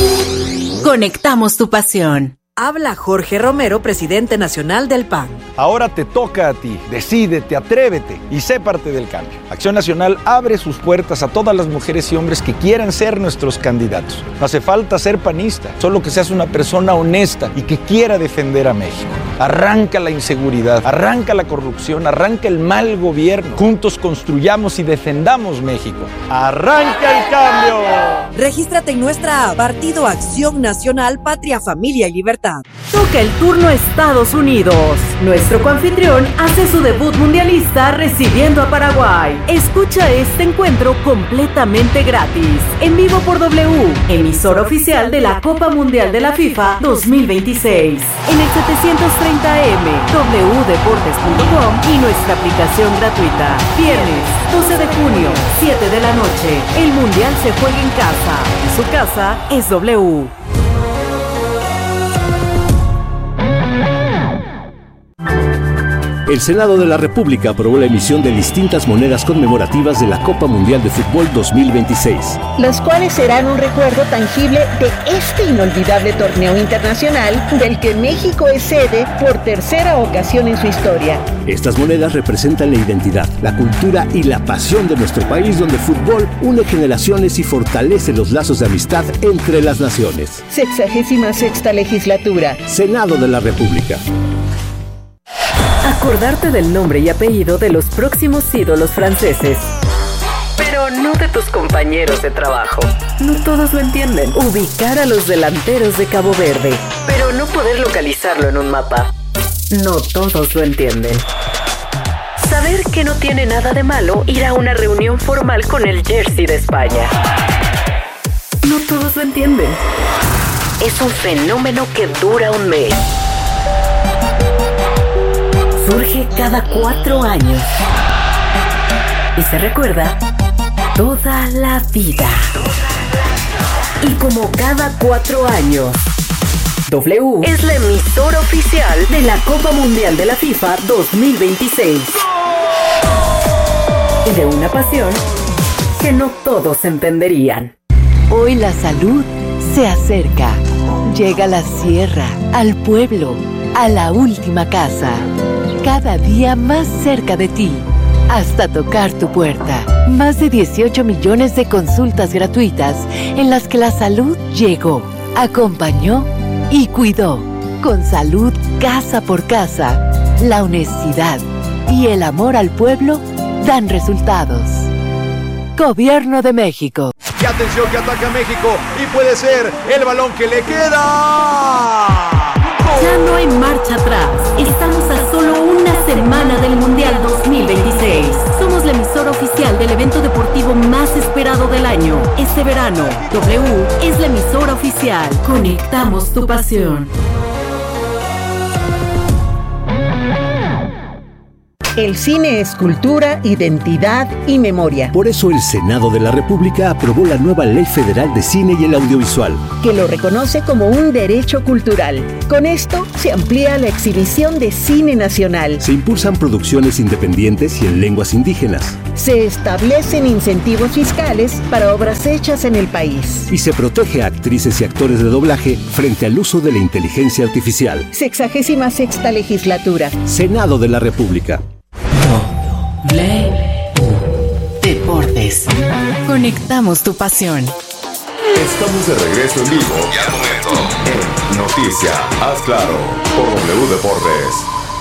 Conectamos tu pasión. Habla Jorge Romero, presidente nacional del P A N. Ahora te toca a ti. Decídete, atrévete y sé parte del cambio. Acción Nacional abre sus puertas a todas las mujeres y hombres que quieran ser nuestros candidatos. No hace falta ser panista, solo que seas una persona honesta y que quiera defender a México. Arranca la inseguridad, arranca la corrupción, arranca el mal gobierno. Juntos construyamos y defendamos México. ¡Arranca el cambio! Regístrate en nuestra app, Partido Acción Nacional, Patria, Familia y Libertad. Toca el turno Estados Unidos. Nuestro coanfitrión hace su debut mundialista recibiendo a Paraguay. Escucha este encuentro completamente gratis. En vivo por W, emisora oficial de la Copa Mundial de la FIFA dos mil veintiséis. En el setecientos treinta eme, w deportes punto com y nuestra aplicación gratuita. Viernes, doce de junio, siete de la noche. El Mundial se juega en casa y su casa es W. El Senado de la República aprobó la emisión de distintas monedas conmemorativas de la Copa Mundial de Fútbol dos mil veintiséis. Las cuales serán un recuerdo tangible de este inolvidable torneo internacional del que México es sede por tercera ocasión en su historia. Estas monedas representan la identidad, la cultura y la pasión de nuestro país, donde el fútbol une generaciones y fortalece los lazos de amistad entre las naciones. Sexagésima sexta legislatura. Senado de la República. Acordarte del nombre y apellido de los próximos ídolos franceses. Pero no de tus compañeros de trabajo. No todos lo entienden. Ubicar a los delanteros de Cabo Verde. Pero no poder localizarlo en un mapa. No todos lo entienden. Saber que no tiene nada de malo ir a una reunión formal con el jersey de España. No todos lo entienden. Es un fenómeno que dura un mes. Surge cada cuatro años y se recuerda toda la vida. Y como cada cuatro años, W es la emisora oficial de la Copa Mundial de la FIFA dos mil veintiséis. Y de una pasión que no todos entenderían. Hoy la salud se acerca. Llega a la sierra, al pueblo, a la última casa. Cada día más cerca de ti, hasta tocar tu puerta. Más de dieciocho millones de consultas gratuitas en las que la salud llegó, acompañó y cuidó. Con salud casa por casa, la honestidad y el amor al pueblo dan resultados. Gobierno de México. Y atención que ataca México y puede ser el balón que le queda. Ya no hay marcha atrás. Estamos a solo una semana del Mundial dos mil veintiséis. Somos la emisora oficial del evento deportivo más esperado del año. Este verano, W es la emisora oficial. Conectamos tu pasión. El cine es cultura, identidad y memoria. Por eso el Senado de la República aprobó la nueva Ley Federal de Cine y el Audiovisual, que lo reconoce como un derecho cultural. Con esto se amplía la exhibición de cine nacional. Se impulsan producciones independientes y en lenguas indígenas. Se establecen incentivos fiscales para obras hechas en el país. Y se protege a actrices y actores de doblaje frente al uso de la inteligencia artificial. Sexagésima sexta legislatura. Senado de la República. W Deportes. Conectamos tu pasión. Estamos de regreso en vivo y al momento en Noticia, haz claro, por W Deportes.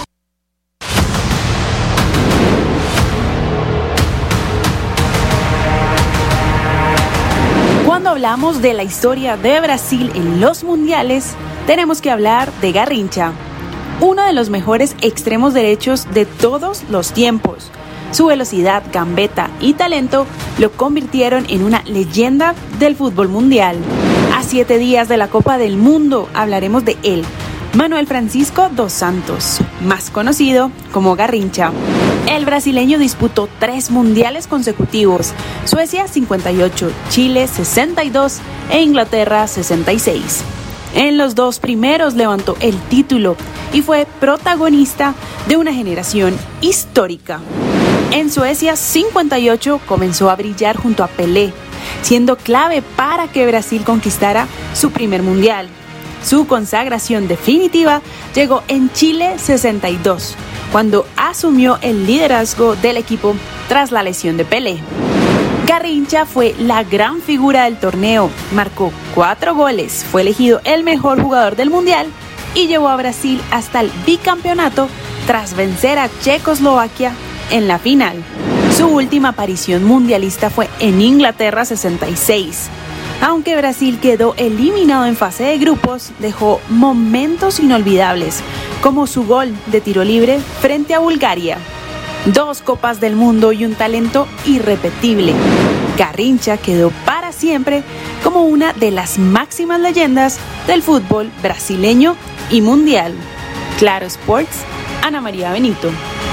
Cuando hablamos de la historia de Brasil en los mundiales, tenemos que hablar de Garrincha, uno de los mejores extremos derechos de todos los tiempos. Su velocidad, gambeta y talento lo convirtieron en una leyenda del fútbol mundial. A siete días de la Copa del Mundo hablaremos de él, Manuel Francisco dos Santos, más conocido como Garrincha. El brasileño disputó tres mundiales consecutivos, Suecia cincuenta y ocho, Chile sesenta y dos e Inglaterra sesenta y seis. En los dos primeros levantó el título y fue protagonista de una generación histórica. En Suecia cincuenta y ocho comenzó a brillar junto a Pelé, siendo clave para que Brasil conquistara su primer mundial. Su consagración definitiva llegó en Chile sesenta y dos, cuando asumió el liderazgo del equipo tras la lesión de Pelé. Garrincha fue la gran figura del torneo, marcó cuatro goles, fue elegido el mejor jugador del mundial y llevó a Brasil hasta el bicampeonato tras vencer a Checoslovaquia en la final. Su última aparición mundialista fue en Inglaterra sesenta y seis. Aunque Brasil quedó eliminado en fase de grupos, dejó momentos inolvidables, como su gol de tiro libre frente a Bulgaria. Dos Copas del Mundo y un talento irrepetible. Garrincha quedó para siempre como una de las máximas leyendas del fútbol brasileño y mundial. Claro Sports, Ana María Benito.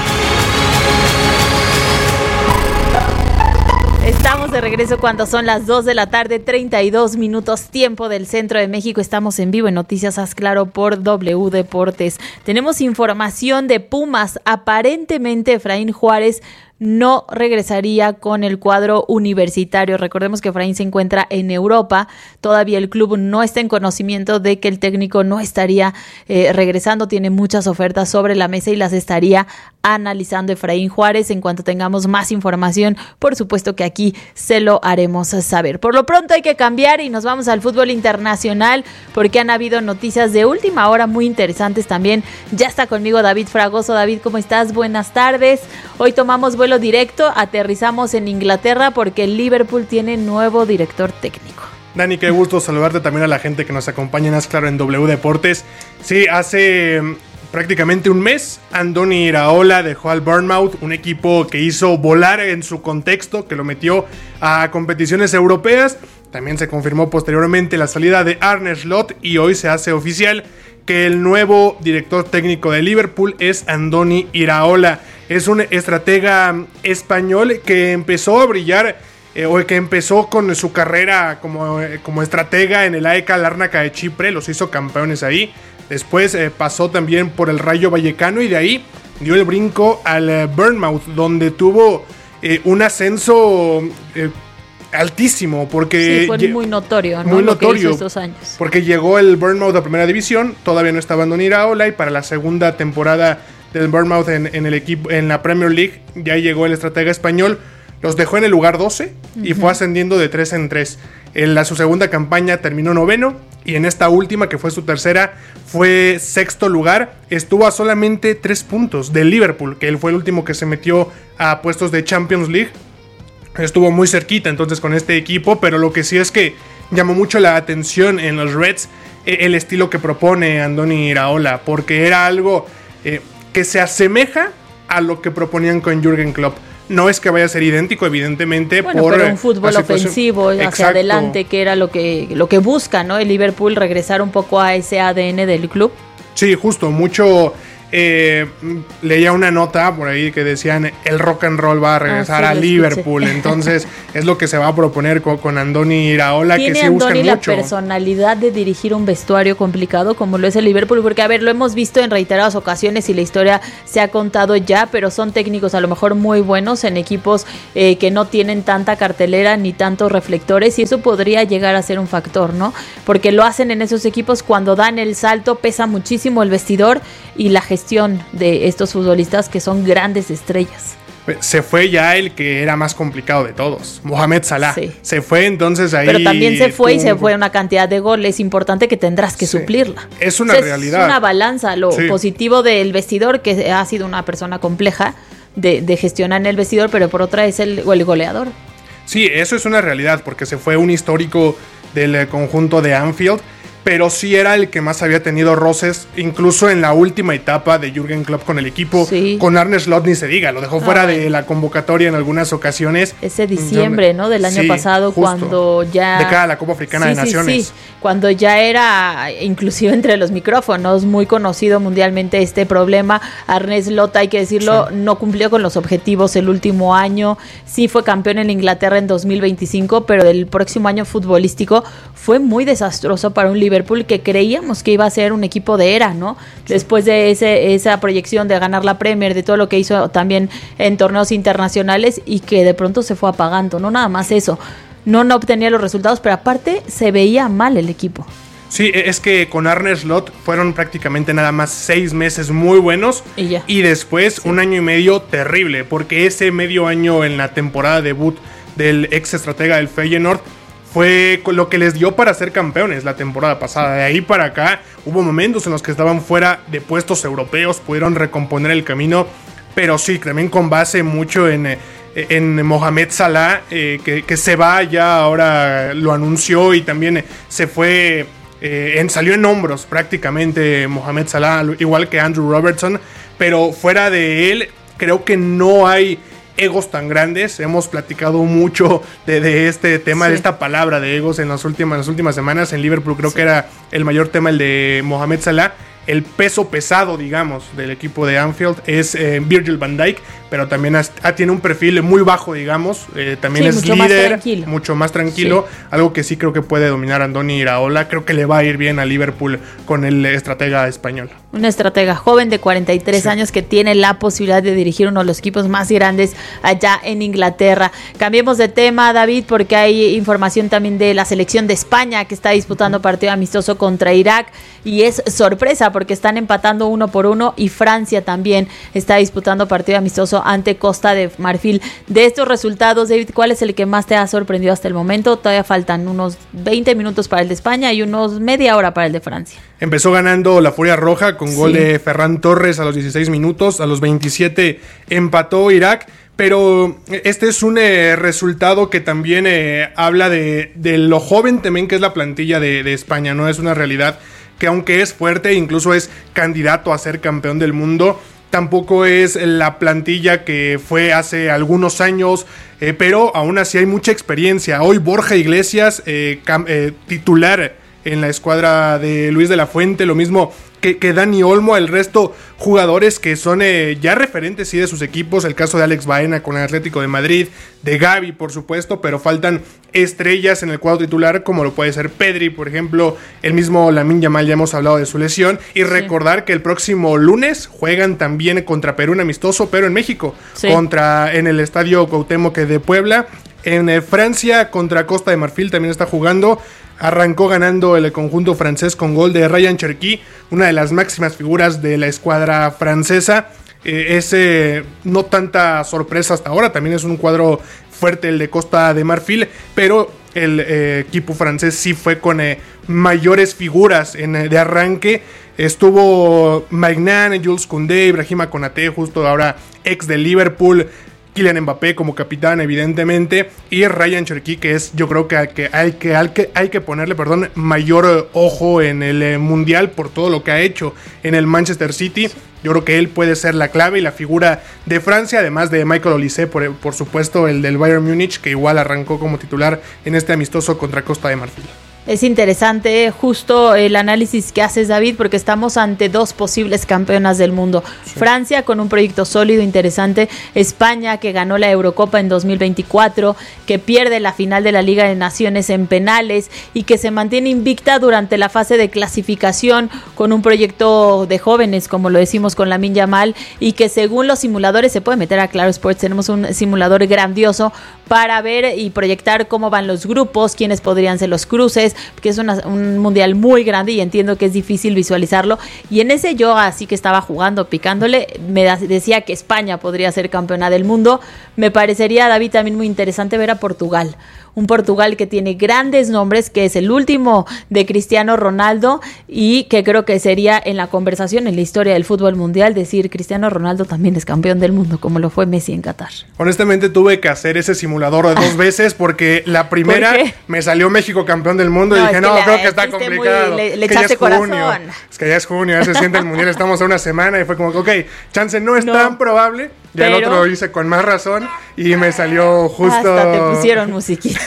Estamos de regreso cuando son las dos de la tarde, treinta y dos minutos, tiempo del centro de México. Estamos en vivo en Noticias Haz Claro por W Deportes. Tenemos información de Pumas. Aparentemente Efraín Juárez no regresaría con el cuadro universitario. Recordemos que Efraín se encuentra en Europa. Todavía el club no está en conocimiento de que el técnico no estaría eh, regresando. Tiene muchas ofertas sobre la mesa y las estaría analizando Efraín Juárez. En cuanto tengamos más información, por supuesto que aquí se lo haremos saber. Por lo pronto hay que cambiar y nos vamos al fútbol internacional porque han habido noticias de última hora muy interesantes también. Ya está conmigo David Fragoso. David, ¿cómo estás? Buenas tardes. Hoy tomamos vuelo directo, aterrizamos en Inglaterra porque el Liverpool tiene nuevo director técnico. Dani, qué gusto saludarte también a la gente que nos acompaña en Haz Claro en W Deportes. Sí, hace prácticamente un mes, Andoni Iraola dejó al Bournemouth, un equipo que hizo volar en su contexto, que lo metió a competiciones europeas. También se confirmó posteriormente la salida de Arne Slot y hoy se hace oficial que el nuevo director técnico de Liverpool es Andoni Iraola. Es un estratega español que empezó a brillar eh, o que empezó con su carrera como, eh, como estratega en el A E K Larnaca de Chipre, los hizo campeones ahí. Después eh, pasó también por el Rayo Vallecano y de ahí dio el brinco al eh, Bournemouth, donde tuvo eh, un ascenso eh, altísimo, porque sí, fue lle- muy notorio, ¿no? Muy Lo notorio, que hizo estos años. porque llegó el Bournemouth a primera división, todavía no estaba Andoni Iraola y para la segunda temporada del Bournemouth en, en el equipo en la Premier League ya llegó el estratega español, los dejó en el lugar doce y uh-huh. fue ascendiendo de tres en tres. En la, su segunda campaña terminó noveno y en esta última, que fue su tercera, fue sexto lugar. Estuvo a solamente tres puntos del Liverpool, que él fue el último que se metió a puestos de Champions League. Estuvo muy cerquita entonces con este equipo, pero lo que sí es que llamó mucho la atención en los Reds el estilo que propone Andoni Iraola, porque era algo eh, que se asemeja a lo que proponían con Jürgen Klopp. No es que vaya a ser idéntico, evidentemente, bueno, por pero un fútbol situación... ofensivo hacia Exacto. adelante, que era lo que, lo que busca, ¿no? El Liverpool, regresar un poco a ese A D N del club. Sí, justo, mucho... Eh, leía una nota por ahí que decían el rock and roll va a regresar ah, sí, a Liverpool, entonces es lo que se va a proponer con, con Andoni Iraola, que sí Andoni buscan la mucho. Personalidad de dirigir un vestuario complicado como lo es el Liverpool, porque a ver, lo hemos visto en reiteradas ocasiones y la historia se ha contado ya, pero son técnicos a lo mejor muy buenos en equipos eh, que no tienen tanta cartelera ni tantos reflectores, y eso podría llegar a ser un factor, ¿no? Porque lo hacen en esos equipos cuando dan el salto, pesa muchísimo el vestidor y la gestión de estos futbolistas que son grandes estrellas. Se fue ya el que era más complicado de todos, Mohamed Salah. Sí. Se fue, entonces ahí... Pero también se fue tú... y se fue una cantidad de goles importante que tendrás que sí. suplirla. Es una o sea, realidad. Es una balanza, lo sí. positivo del vestidor, que ha sido una persona compleja de, de gestionar en el vestidor, pero por otra es el, el goleador. Sí, eso es una realidad, porque se fue un histórico del conjunto de Anfield, pero sí era el que más había tenido roces, incluso en la última etapa de Jürgen Klopp con el equipo. Sí. Con Arne Slot ni se diga, lo dejó fuera ah, de la convocatoria en algunas ocasiones. Ese diciembre, ¿no? Del año sí, pasado, justo, cuando ya... De cara a la Copa Africana sí, de sí, Naciones. Sí, cuando ya era, inclusive entre los micrófonos, muy conocido mundialmente este problema. Arne Slot, hay que decirlo, sí. no cumplió con los objetivos el último año. Sí fue campeón en Inglaterra en dos mil veinticinco, pero el próximo año futbolístico fue muy desastroso para un Liverpool que creíamos que iba a ser un equipo de era, ¿no? Sí. Después de ese, esa proyección de ganar la Premier, de todo lo que hizo también en torneos internacionales, y que de pronto se fue apagando, no nada más eso, no, no obtenía los resultados, pero aparte se veía mal el equipo. Sí, es que con Arne Slot fueron prácticamente nada más seis meses muy buenos y, ya. y después sí. un año y medio terrible, porque ese medio año en la temporada debut del ex estratega del Feyenoord fue lo que les dio para ser campeones la temporada pasada. De ahí para acá hubo momentos en los que estaban fuera de puestos europeos, pudieron recomponer el camino, pero sí, también con base mucho en, en Mohamed Salah, eh, que, que se va ya, ahora lo anunció, y también se fue, eh, en, salió en hombros prácticamente Mohamed Salah, igual que Andrew Robertson, pero fuera de él creo que no hay egos tan grandes. Hemos platicado mucho de, de este tema, sí. de esta palabra de egos en las últimas, en las últimas semanas. En Liverpool creo sí. que era el mayor tema el de Mohamed Salah. El peso pesado, digamos, del equipo de Anfield es eh, Virgil van Dijk, pero también has, ah, tiene un perfil muy bajo, digamos, eh, también sí, es mucho líder, más mucho más tranquilo, sí. algo que sí creo que puede dominar Andoni Iraola. Creo que le va a ir bien a Liverpool con el estratega español. Un estratega joven de cuarenta y tres sí. años que tiene la posibilidad de dirigir uno de los equipos más grandes allá en Inglaterra. Cambiemos de tema, David, porque hay información también de la selección de España, que está disputando partido amistoso contra Irak, y es sorpresa porque están empatando uno por uno, y Francia también está disputando partido amistoso ante Costa de Marfil. De estos resultados, David, ¿cuál es el que más te ha sorprendido hasta el momento? Todavía faltan unos veinte minutos para el de España y unos media hora para el de Francia. Empezó ganando la Furia Roja con gol sí. de Ferran Torres a los dieciséis minutos, a los veintisiete empató Irak. Pero este es un eh, resultado que también eh, habla de, de lo joven también que es la plantilla de, de España, ¿no? Es una realidad que, aunque es fuerte, incluso es candidato a ser campeón del mundo, tampoco es la plantilla que fue hace algunos años, eh, pero aún así hay mucha experiencia. Hoy Borja Iglesias, eh, cam- eh, titular en la escuadra de Luis de la Fuente, lo mismo que, que Dani Olmo, el resto jugadores que son eh, ya referentes sí de sus equipos, el caso de Alex Baena con el Atlético de Madrid, de Gavi por supuesto, pero faltan estrellas en el cuadro titular como lo puede ser Pedri, por ejemplo, el mismo Lamine Yamal, ya hemos hablado de su lesión, y sí. recordar que el próximo lunes juegan también contra Perú en amistoso, pero en México, sí. contra en el Estadio Cuauhtémoc de Puebla. En eh, Francia contra Costa de Marfil también está jugando. Arrancó ganando el conjunto francés con gol de Ryan Cherki, una de las máximas figuras de la escuadra francesa. Eh, es eh, no tanta sorpresa hasta ahora, también es un cuadro fuerte el de Costa de Marfil, pero el eh, equipo francés sí fue con eh, mayores figuras en, eh, de arranque. Estuvo Maignan, Jules Koundé, Ibrahima Konaté, justo ahora ex de Liverpool, Kylian Mbappé como capitán, evidentemente, y Ryan Cherki, que es, yo creo que, que, hay, que, hay, que hay que ponerle, perdón, mayor ojo en el eh, Mundial por todo lo que ha hecho en el Manchester City. Yo creo que él puede ser la clave y la figura de Francia, además de Michael Olise, por, por supuesto, el del Bayern Múnich, que igual arrancó como titular en este amistoso contra Costa de Marfil. Es interesante justo el análisis que haces, David, porque estamos ante dos posibles campeonas del mundo. Sí. Francia con un proyecto sólido, interesante. España, que ganó la Eurocopa en dos mil veinticuatro, que pierde la final de la Liga de Naciones en penales y que se mantiene invicta durante la fase de clasificación con un proyecto de jóvenes, como lo decimos con Lamine Yamal, y que según los simuladores, se puede meter a Claro Sports, tenemos un simulador grandioso para ver y proyectar cómo van los grupos, quiénes podrían ser los cruces, que es una, un mundial muy grande y entiendo que es difícil visualizarlo, y en ese yo así que estaba jugando, picándole, me da, decía que España podría ser campeona del mundo. Me parecería, David, también muy interesante ver a Portugal, un Portugal que tiene grandes nombres, que es el último de Cristiano Ronaldo y que creo que sería en la conversación en la historia del fútbol mundial decir Cristiano Ronaldo también es campeón del mundo, como lo fue Messi en Qatar. Honestamente tuve que hacer ese simulador dos veces porque la primera me salió México campeón del mundo. No, y dije, no, que creo que está complicado. Muy, le, le es que ya es corazón. junio. Es que ya es junio, ya se siente el mundial, estamos a una semana y fue como, ok, chance no es no, tan probable. Ya pero... el otro lo hice con más razón y me salió justo... Hasta te pusieron musiquita.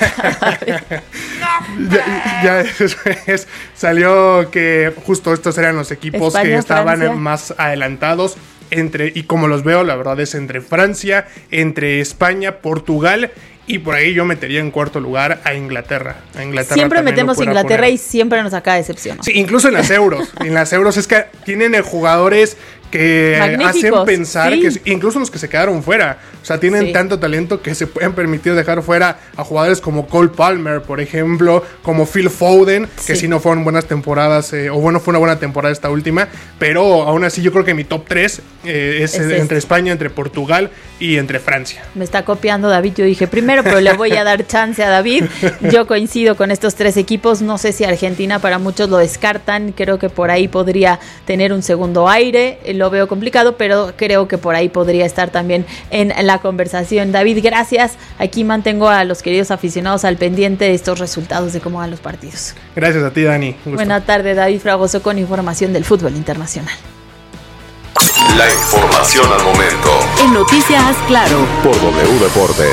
ya, ya después salió que justo estos eran los equipos España, que estaban Francia. más adelantados. Entre, y como los veo, la verdad es entre Francia, entre España, Portugal, y por ahí yo metería en cuarto lugar a Inglaterra. A Inglaterra siempre metemos Inglaterra poner. Y siempre nos acaba decepcionando. Sí, incluso en las euros. En las euros es que tienen jugadores que hacen pensar sí. que incluso los que se quedaron fuera, o sea, tienen sí. tanto talento que se pueden permitir dejar fuera a jugadores como Cole Palmer, por ejemplo, como Phil Foden, sí. que sí no fueron buenas temporadas, eh, o bueno, fue una buena temporada esta última, pero aún así yo creo que mi top tres eh, es, es entre este. España, entre Portugal y entre Francia. Me está copiando David, yo dije primero, pero le voy a dar chance a David. Yo coincido con estos tres equipos, no sé si Argentina para muchos lo descartan, creo que por ahí podría tener un segundo aire, lo veo complicado, pero creo que por ahí podría estar también en la conversación. David, gracias. Aquí mantengo a los queridos aficionados al pendiente de estos resultados de cómo van los partidos. Gracias a ti, Dani. Buena tarde, David Fragoso, con información del fútbol internacional. La información al momento. En Noticias Claro. Por W Deportes.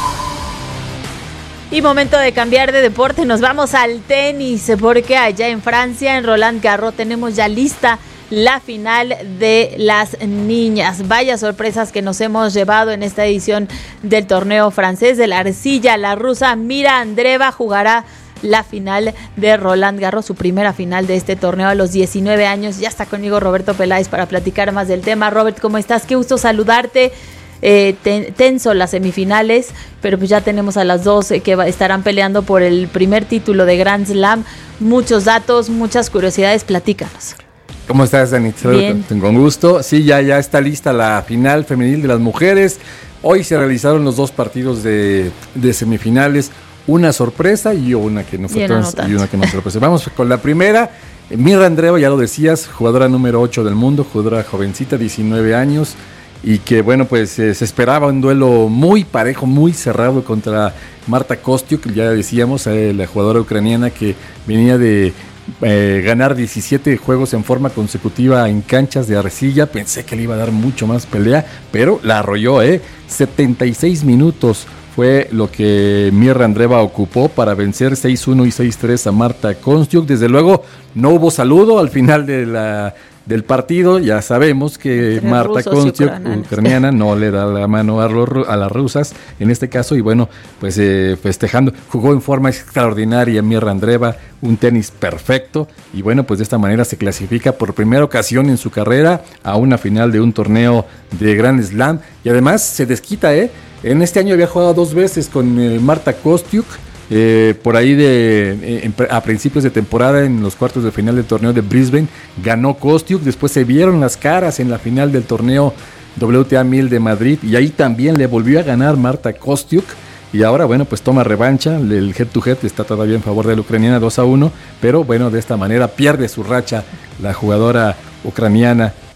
Y momento de cambiar de deporte. Nos vamos al tenis, porque allá en Francia, en Roland Garros, tenemos ya lista la final de las niñas. Vaya sorpresas que nos hemos llevado en esta edición del torneo francés de la arcilla. La rusa Mira Andreeva jugará la final de Roland Garros, su primera final de este torneo a los diecinueve años. Ya está conmigo Roberto Peláez para platicar más del tema. Robert, ¿cómo estás? Qué gusto saludarte. Eh, ten, tenso las semifinales, pero pues ya tenemos a las dos eh, que va, estarán peleando por el primer título de Grand Slam. Muchos datos, muchas curiosidades, platícanos. ¿Cómo estás, Dani? Bien. Con gusto. Sí, ya, ya está lista la final femenil de las mujeres. Hoy se realizaron los dos partidos de, de semifinales. Una sorpresa y una que no fue no, trans, no y una que no sorpresa. Vamos con la primera. Mira Andreeva, ya lo decías, jugadora número ocho del mundo, jugadora jovencita, diecinueve años. Y que, bueno, pues eh, se esperaba un duelo muy parejo, muy cerrado contra Marta Kostyuk, ya decíamos, eh, la jugadora ucraniana que venía de eh, ganar diecisiete juegos en forma consecutiva en canchas de arcilla. Pensé que le iba a dar mucho más pelea, pero la arrolló, ¿eh? setenta y seis minutos fue lo que Mirra Andreeva ocupó para vencer seis uno y seis tres a Marta Kostyuk. Desde luego, no hubo saludo al final de la... del partido. Ya sabemos que entre Marta Kostyuk, ucraniana, no le da la mano a, los, a las rusas en este caso, y bueno, pues eh, festejando, jugó en forma extraordinaria Mirra Andreeva, un tenis perfecto, y bueno, pues de esta manera se clasifica por primera ocasión en su carrera a una final de un torneo de Grand Slam, y además se desquita, ¿eh? En este año había jugado dos veces con eh, Marta Kostyuk, Eh, por ahí de eh, a principios de temporada en los cuartos de final del torneo de Brisbane ganó Kostyuk, después se vieron las caras en la final del torneo W T A mil de Madrid y ahí también le volvió a ganar Marta Kostyuk y ahora bueno pues toma revancha, el head to head está todavía en favor de la ucraniana dos a uno, pero bueno de esta manera pierde su racha la jugadora ucraniana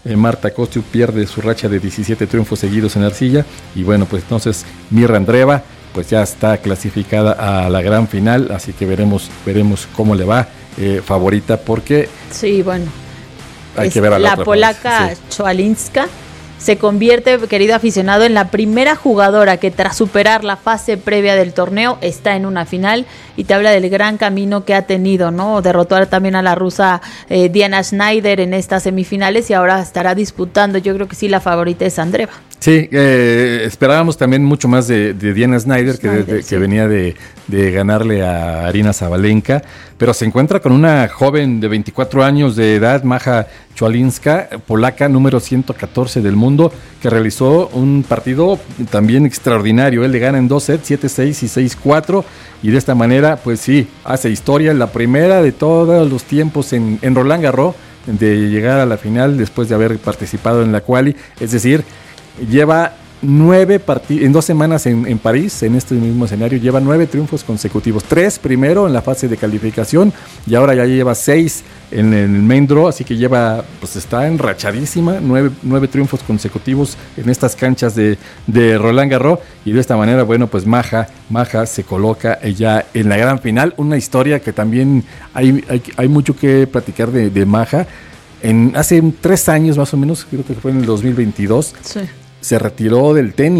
eh, Marta Kostyuk pierde su racha de diecisiete triunfos seguidos en arcilla, y bueno, pues entonces Mirra Andreeva pues ya está clasificada a la gran final, así que veremos, veremos cómo le va, eh, favorita porque... Sí, bueno. Hay que ver a la, la otra polaca sí. Chwalinska se convierte, querido aficionado, en la primera jugadora que tras superar la fase previa del torneo está en una final, y te habla del gran camino que ha tenido, ¿no? Derrotó también a la rusa eh, Diana Schneider en estas semifinales y ahora estará disputando. Yo creo que sí, la favorita es Andreeva. Sí, eh, esperábamos también mucho más de, de Diana Schneider, Schneider que, de, sí. que venía de, de ganarle a Arina Zabalenka, pero se encuentra con una joven de veinticuatro años de edad, Maja Chwalinska, polaca número ciento catorce del mundo, que realizó un partido también extraordinario. Él le gana en dos sets, siete seis y seis cuatro, y de esta manera, pues sí, hace historia, la primera de todos los tiempos en, en Roland Garros, de llegar a la final después de haber participado en la quali, es decir, lleva nueve partidos, en dos semanas en, en París, en este mismo escenario, lleva nueve triunfos consecutivos, tres primero en la fase de calificación, y ahora ya lleva seis en, en el main draw, así que lleva, pues está enrachadísima, nueve, nueve triunfos consecutivos en estas canchas de, de Roland Garros, y de esta manera, bueno, pues Maja, Maja se coloca ya en la gran final, una historia que también hay, hay, hay mucho que platicar de, de Maja. En, hace tres años más o menos, creo que fue en el dos mil veintidós, Sí. se retiró del tenis.